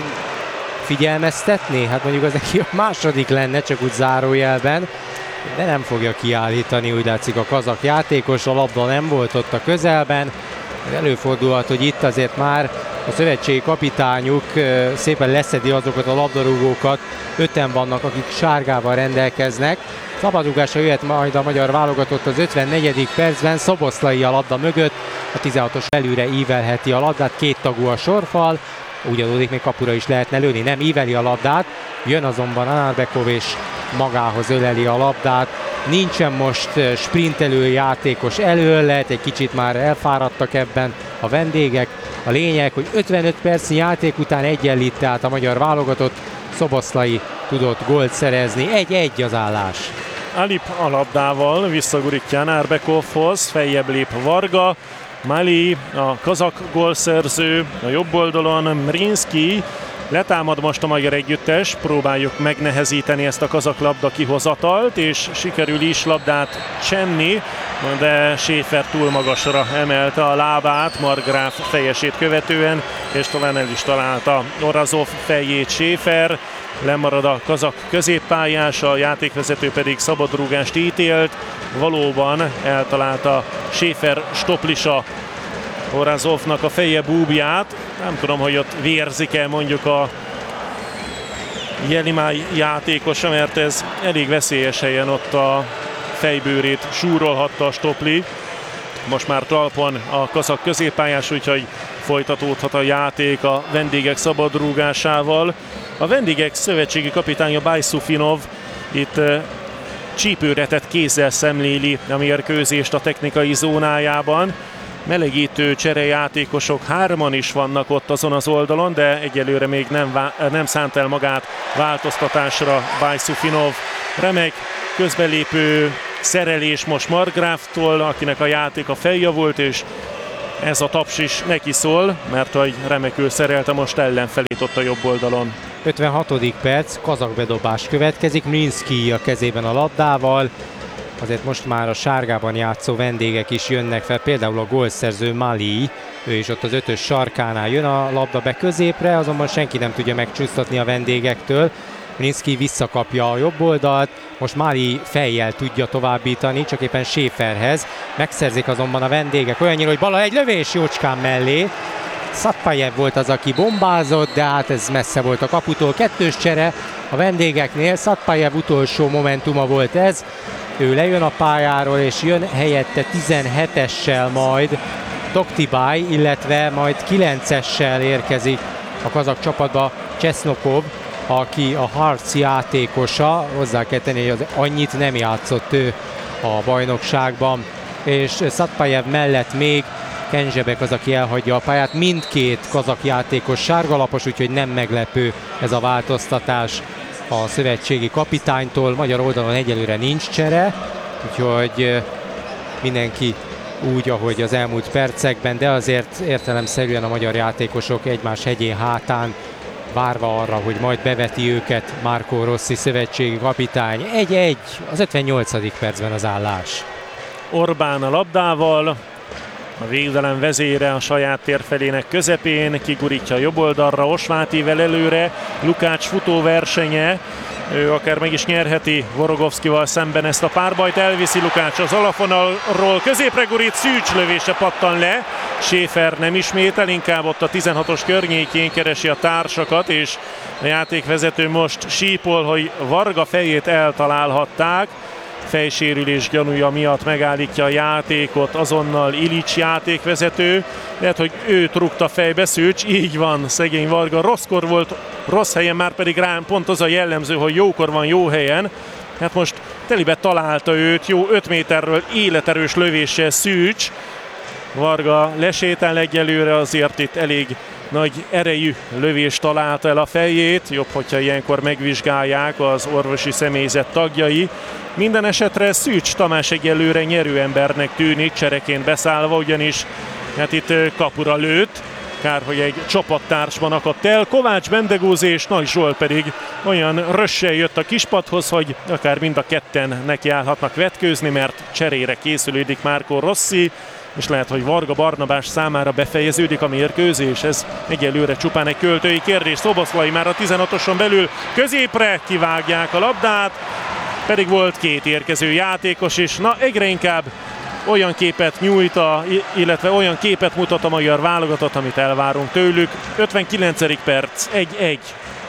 figyelmeztetni. Hát mondjuk az neki a második lenne, csak úgy zárójelben, de nem fogja kiállítani, úgy látszik a kazak játékos, a labda nem volt ott a közelben. Előfordulhat, hogy itt azért már a szövetségi kapitányuk szépen leszedi azokat a labdarúgókat, öten vannak, akik sárgával rendelkeznek. Szabadrúgásra jöhet majd a magyar válogatott az ötvennegyedik percben, Szoboszlai a labda mögött, a tizenhatos előre ívelheti a labdát, két tagú a sorfal, úgy adódik, még kapura is lehetne lőni, nem íveli a labdát, jön azonban Anarbekov és magához öleli a labdát, nincsen most sprintelő játékos elől, lehet egy kicsit már elfáradtak ebben a vendégek, a lényeg, hogy ötvenöt percnyi játék után egyenlít tehát a magyar válogatott, Szoboszlai tudott gólt szerezni, egy-egy az állás. Alip a labdával visszagurítja Anarbekovhoz, feljebb lép Varga, Mali, a kazak gólszerző, a jobb oldalon Mrinski, letámad most a magyar együttes, próbáljuk megnehezíteni ezt a kazak labda kihozatalt, és sikerül is labdát csenni, de Schäfer túl magasra emelte a lábát Margráf fejesét követően, és talán el is találta Orazov fejét Schäfer. Lemarad a kazak középpályás, a játékvezető pedig szabadrúgást ítélt. Valóban eltalálta Schäfer stoplisa Orazovnak a feje búbját. Nem tudom, hogy ott vérzik-e mondjuk a Jelimáj játékosa, mert ez elég veszélyes helyen ott a fejbőrét súrolhatta a stopli. most már talpon a kazak középpályás, úgyhogy folytatódhat a játék a vendégek szabadrúgásával. A vendégek szövetségi kapitánya Bajszufinov itt csípőre tett kézzel szemléli a mérkőzést a technikai zónájában. Melegítő cserejátékosok hárman is vannak ott azon az oldalon, de egyelőre még nem, nem szánt el magát változtatásra Bajszufinov. Remek közbelépő szerelés most Markgraaftól, akinek a játéka feljavult, és ez a taps is neki szól, mert hogy remekül szerelte most ellenfelét ott a jobb oldalon. ötvenhatodik perc, kazak bedobás következik, Mlinszki a kezében a labdával. Azért most már a sárgában játszó vendégek is jönnek fel, például a gólszerző Mali, ő is ott az ötös sarkánál jön a labda be középre, azonban senki nem tudja megcsúsztatni a vendégektől. Mlinszki visszakapja a jobb oldalt, most Mali fejjel tudja továbbítani, csak éppen Schäferhez. Megszerzik azonban a vendégek olyannyira, hogy bal egy lövés jócskán mellé. Szatpajev volt az, aki bombázott, de hát ez messze volt a kaputól. Kettős csere a vendégeknél, Szatpajev utolsó momentuma volt ez. Ő lejön a pályáról, és jön helyette tizenhetessel majd Toktibáj, illetve majd kilencessel érkezik a kazak csapatba Csesznokov, aki a harc játékosa. Hozzá kell tenni, hogy annyit nem játszott ő a bajnokságban, és Szatpajev mellett még Kenzsebek az, aki elhagyja a pályát. Mindkét kazak játékos sárgalapos, úgyhogy nem meglepő ez a változtatás a szövetségi kapitánytól. Magyar oldalon egyelőre nincs csere, úgyhogy mindenki úgy, ahogy az elmúlt percekben, de azért értelemszerűen a magyar játékosok egymás hegyén hátán, várva arra, hogy majd beveti őket Marco Rossi szövetségi kapitány. egy-egy, az ötvennyolcadik percben az állás. Orbán a labdával, a védelem vezére a saját térfelének közepén, kigurítja a jobb oldalra, Osvátivel előre, Lukács futóversenye, ő akár meg is nyerheti Vorogovszkival szemben ezt a párbajt, elviszi Lukács az alapvonalról, középre gurít, Szűcs lövése pattan le, Schäfer nem ismétel, inkább ott a tizenhatos környékén keresi a társakat, és a játékvezető most sípol, hogy Varga fejét eltalálhatták. Fejsérülés gyanúja miatt megállítja a játékot azonnal Ilics játékvezető. Lehet, hogy őt rúgta fejbe Szűcs, így van, szegény Varga rosszkor volt, rossz helyen, már pedig rám pont az a jellemző, hogy jókor van jó helyen. Hát most telibe találta őt, jó öt méterről életerős lövéssel Szűcs. Varga lesétál egyelőre, azért itt elég nagy erejű lövés találta el a fejét. Jobb, hogyha ilyenkor megvizsgálják az orvosi személyzet tagjai. Minden esetre Szűcs Tamás egyelőre nyerőembernek tűnik, csereként beszállva, ugyanis hát itt kapura lőtt. Kár, hogy egy csapattársban akadt el. Kovács Bendegúzi és Nagy Zsolt pedig olyan rössel jött a kispadhoz, hogy akár mind a ketten nekiállhatnak vetkőzni, mert cserére készülődik Marco Rossi, és lehet, hogy Varga Barnabás számára befejeződik a mérkőzés. Ez egyelőre csupán egy költői kérdés. Szoboszlai már a tizenhatoson belül középre kivágják a labdát, pedig volt két érkező játékos is. Na, egyre inkább olyan képet nyújt, a, illetve olyan képet mutat a magyar válogatott, amit elvárunk tőlük. ötvenkilencedik perc, egy-egy.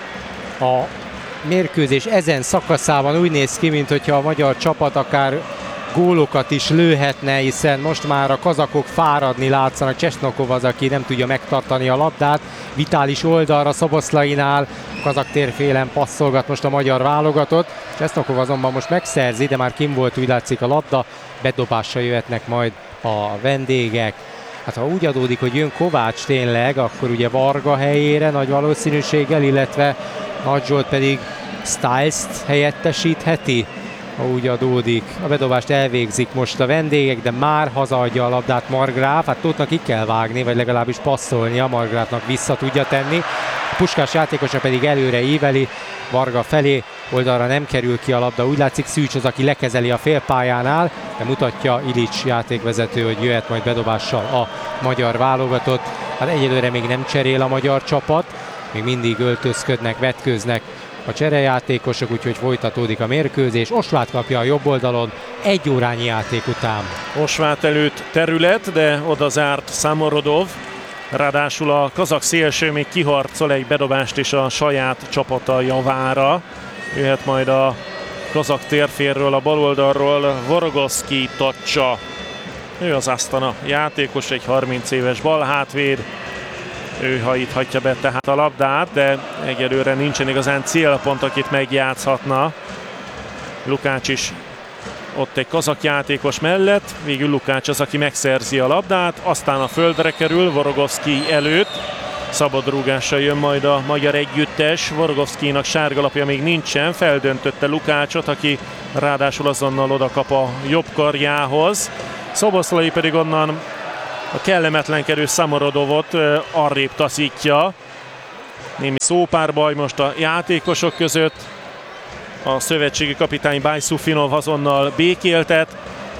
A mérkőzés ezen szakaszában úgy néz ki, mintha a magyar csapat akár gólokat is lőhetne, hiszen most már a kazakok fáradni látszanak. Csesnokov az, aki nem tudja megtartani a labdát. Vitális oldalra Szoboszlainál, kazak térfélen passzolgat most a magyar válogatott. Csesnokov azonban most megszerzi, de már kim volt, úgy látszik a labda. Bedobással jöhetnek majd a vendégek. Hát ha úgy adódik, hogy jön Kovács tényleg, akkor ugye Varga helyére nagy valószínűséggel, illetve Nagy Zsolt pedig Styles-t helyettesítheti, ha úgy adódik. A bedobást elvégzik most a vendégek, de már hazaadja a labdát Markgraaf. Hát Tóthnak ki kell vágni, vagy legalábbis passzolnia, Markgraafnak vissza tudja tenni. A Puskás játékosa pedig előre íveli, Varga felé, oldalra nem kerül ki a labda. Úgy látszik Szűcs az, aki lekezeli a félpályánál, de mutatja Ilics játékvezető, hogy jöhet majd bedobással a magyar válogatott. Hát egyelőre még nem cserél a magyar csapat, még mindig öltözködnek, vetkőznek a cserejátékosok, úgyhogy folytatódik a mérkőzés. Osvát kapja a jobb oldalon egy órányi játék után. Osvát előtt terület, de oda zárt Samorodov. Ráadásul a kazak szélső még kiharcol egy bedobást is a saját csapata javára. Jöhet majd a kazak térférről, a bal oldalról Vorogovszki tacsa. Ő az Astana játékos, egy harminc éves balhátvéd. Ő hajíthatja be tehát a labdát, de egyelőre nincsen igazán célpont, akit megjátszhatna. Lukács is ott egy kazak játékos mellett, végül Lukács az, aki megszerzi a labdát, aztán a földre kerül Vorogovszky előtt. Szabad rúgással jön majd a magyar együttes, Vorogovszkynak sárgalapja még nincsen, feldöntötte Lukácsot, aki ráadásul azonnal oda kap a jobb karjához. Szoboszlai pedig onnan a kellemetlenkedő Szamorodovot arrébb taszítja. Némi szópárbaj most a játékosok között. A szövetségi kapitány Bajszufinov azonnal békéltet.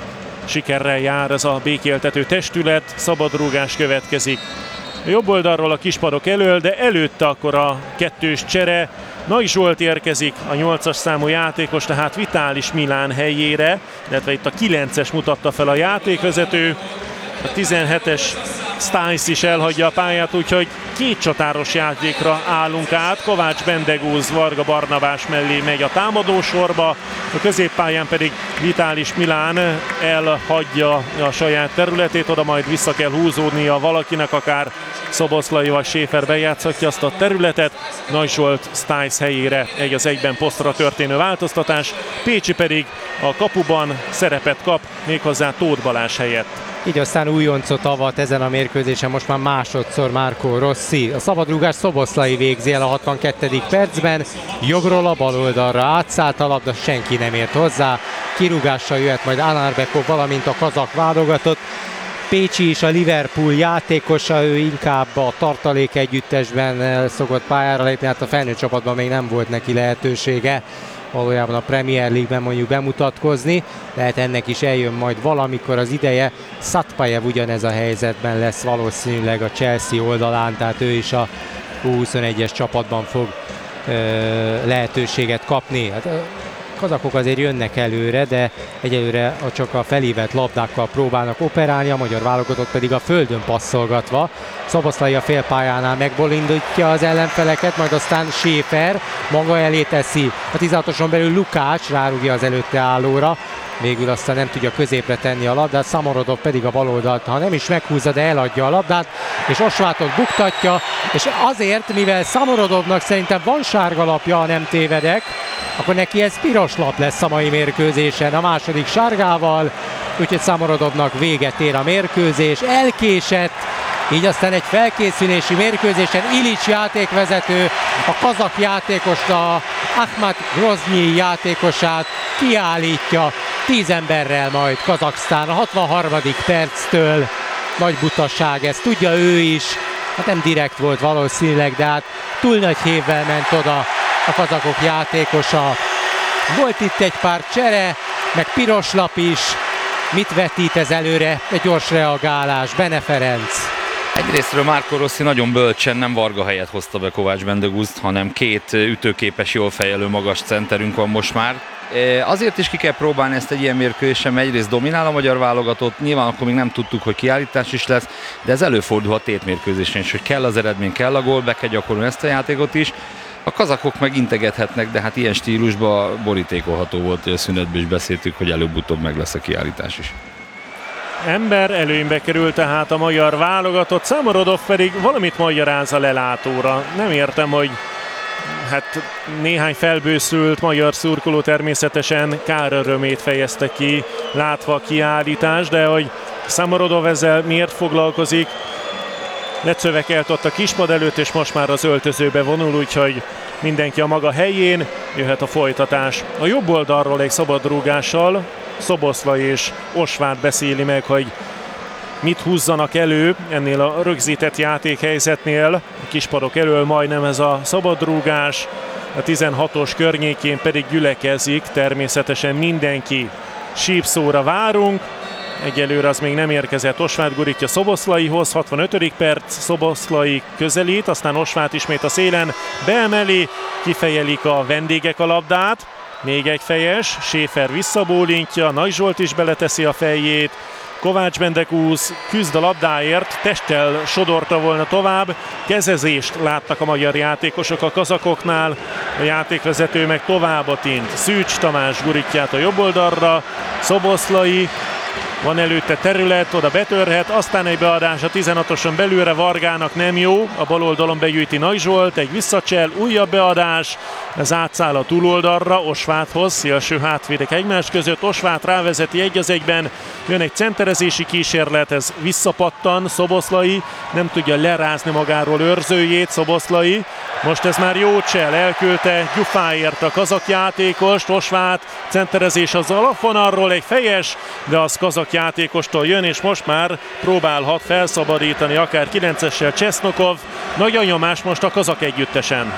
Sikerrel jár ez a békéltető testület, szabadrúgás következik. A jobb oldalról a kispadok elől, de előtte akkor a kettős csere. Nagy Zsolt érkezik, a nyolcas számú játékos, tehát Vitális Milán helyére, illetve itt a kilences mutatta fel a játékvezető. A tizenhetes Stiles is elhagyja a pályát, úgyhogy két csatáros játékra állunk át. Kovács Bendegúz Varga Barnabás mellé megy a támadósorba, a középpályán pedig Vitális Milán elhagyja a saját területét, oda majd vissza kell húzódnia valakinek, akár Szoboszlai vagy Schäfer bejátszhatja azt a területet. Nagy Zsolt Stiles helyére egy az egyben posztra történő változtatás, Pécsi pedig a kapuban szerepet kap, méghozzá Tóth Balázs helyett. Így aztán újoncot avat ezen a mérkőzésen most már másodszor Marco Rossi. A szabadrúgás Szoboszlai végzi el a hatvankettedik percben. Jobbról a bal oldalra átszállt a labda, senki nem ért hozzá. Kirúgással jöhet majd Anarbekov, valamint a kazak válogatott. Pécsi is a Liverpool játékosa, ő inkább a tartalék együttesben szokott pályára lépni, hát a felnőtt csapatban még nem volt neki lehetősége valójában a Premier League-ben mondjuk bemutatkozni, lehet ennek is eljön majd valamikor az ideje. Szatpajev ugyanez a helyzetben lesz valószínűleg a Chelsea oldalán, tehát ő is a U huszonegyes csapatban fog ö, lehetőséget kapni. Hát, a kazakok azért jönnek előre, de egyelőre csak a felívett labdákkal próbálnak operálni, a magyar válogatott pedig a földön passzolgatva. Szoboszlai a félpályánál megbolindítja az ellenfeleket, majd aztán Schäfer maga elé teszi. A tizenhatoson belül Lukács rárúgja az előtte állóra, végül aztán nem tudja középre tenni a labdát, Szamorodov pedig a baloldalt, ha nem is meghúzza, de eladja a labdát, és Osvátot buktatja, és azért, mivel Szamorodovnak szerintem van sárgalapja, ha nem tévedek, akkor neki ez piros lap lesz a mai mérkőzésen a második sárgával, úgyhogy Szamorodovnak véget ér a mérkőzés, elkésett, így aztán egy felkészülési mérkőzésen Ilics játékvezető a kazak játékost, a Ahmad Groznyi játékosát kiállítja tíz emberrel majd Kazaksztán a hatvanharmadik perctől. Nagy butaság, ez tudja ő is, hát nem direkt volt valószínűleg, de hát túl nagy hévvel ment oda a kazakok játékosa. Volt itt egy pár csere, meg piros lap is. Mit vetít ez előre? Egy gyors reagálás. Bene Ferenc. Egyrésztről Marco Rossi nagyon bölcsen nem Varga helyett hozta be Kovács Bendegúzt, hanem két ütőképes, jól fejelő magas centerünk van most már. Azért is ki kell próbálni ezt egy ilyen mérkőzésen, egyrészt dominál a magyar válogatott, nyilván akkor még nem tudtuk, hogy kiállítás is lesz, de ez előfordulhat tétmérkőzésen is, hogy kell az eredmény, kell a gól, be kell gyakorolni ezt a játékot is. A kazakok meg integethetnek, de hát ilyen stílusban borítékolható volt, hogy a szünetben is beszéltük, hogy előbb-utóbb meg lesz a kiállítás is. Ember előnybe került tehát a magyar válogatott, Szamorodov pedig valamit magyaráz a lelátóra. Nem értem, hogy hát néhány felbőszült magyar szurkoló természetesen kárörömét fejezte ki, látva a kiállítást, de hogy Szamorodov ezzel miért foglalkozik, lecövekelt ott a kispad előtt, és most már az öltözőbe vonul, úgyhogy mindenki a maga helyén, jöhet a folytatás. A jobb oldalról egy szabadrúgással Szoboszlai és Osvát beszéli meg, hogy mit húzzanak elő ennél a rögzített játékhelyzetnél. A kispadok elől majdnem ez a szabadrúgás, a tizenhatos környékén pedig gyülekezik természetesen mindenki. Sípszóra várunk, egyelőre az még nem érkezett. Osvát gurítja Szoboszlaihoz, hatvanötödik perc, Szoboszlai közelít, aztán Osvát ismét a szélen beemeli, kifejelik a vendégek a labdát, még egy fejes, Schäfer visszabólintja, Nagy Zsolt is beleteszi a fejét, Kovács Bendegúz küzd a labdáért, testtel sodorta volna tovább, kezezést láttak a magyar játékosok a kazakoknál, a játékvezető meg tovább tint. Szűcs Tamás gurítját a jobb oldalra, Szoboszlai van előtte terület, oda betörhet, aztán egy beadás a tizenhatoson belülre, Vargának nem jó, a bal oldalon begyűjti Nagy Zsolt, egy visszacsel, újabb beadás, ez átszáll a túloldalra, Osváthoz, szélső hátvédek egymás között, Osvát rávezeti egy az egyben, jön egy centerezési kísérlet, ez visszapattan, Szoboszlai nem tudja lerázni magáról őrzőjét, Szoboszlai, most ez már jó csel, elküldte Gyufáért a kazak játékost, Osvát centerezés az alapvonalról, egy fejes, de az kazak játékostól jön, és most már próbálhat felszabadítani akár kilencessel Csesznokov, nagy a nyomás most a kazak együttesen.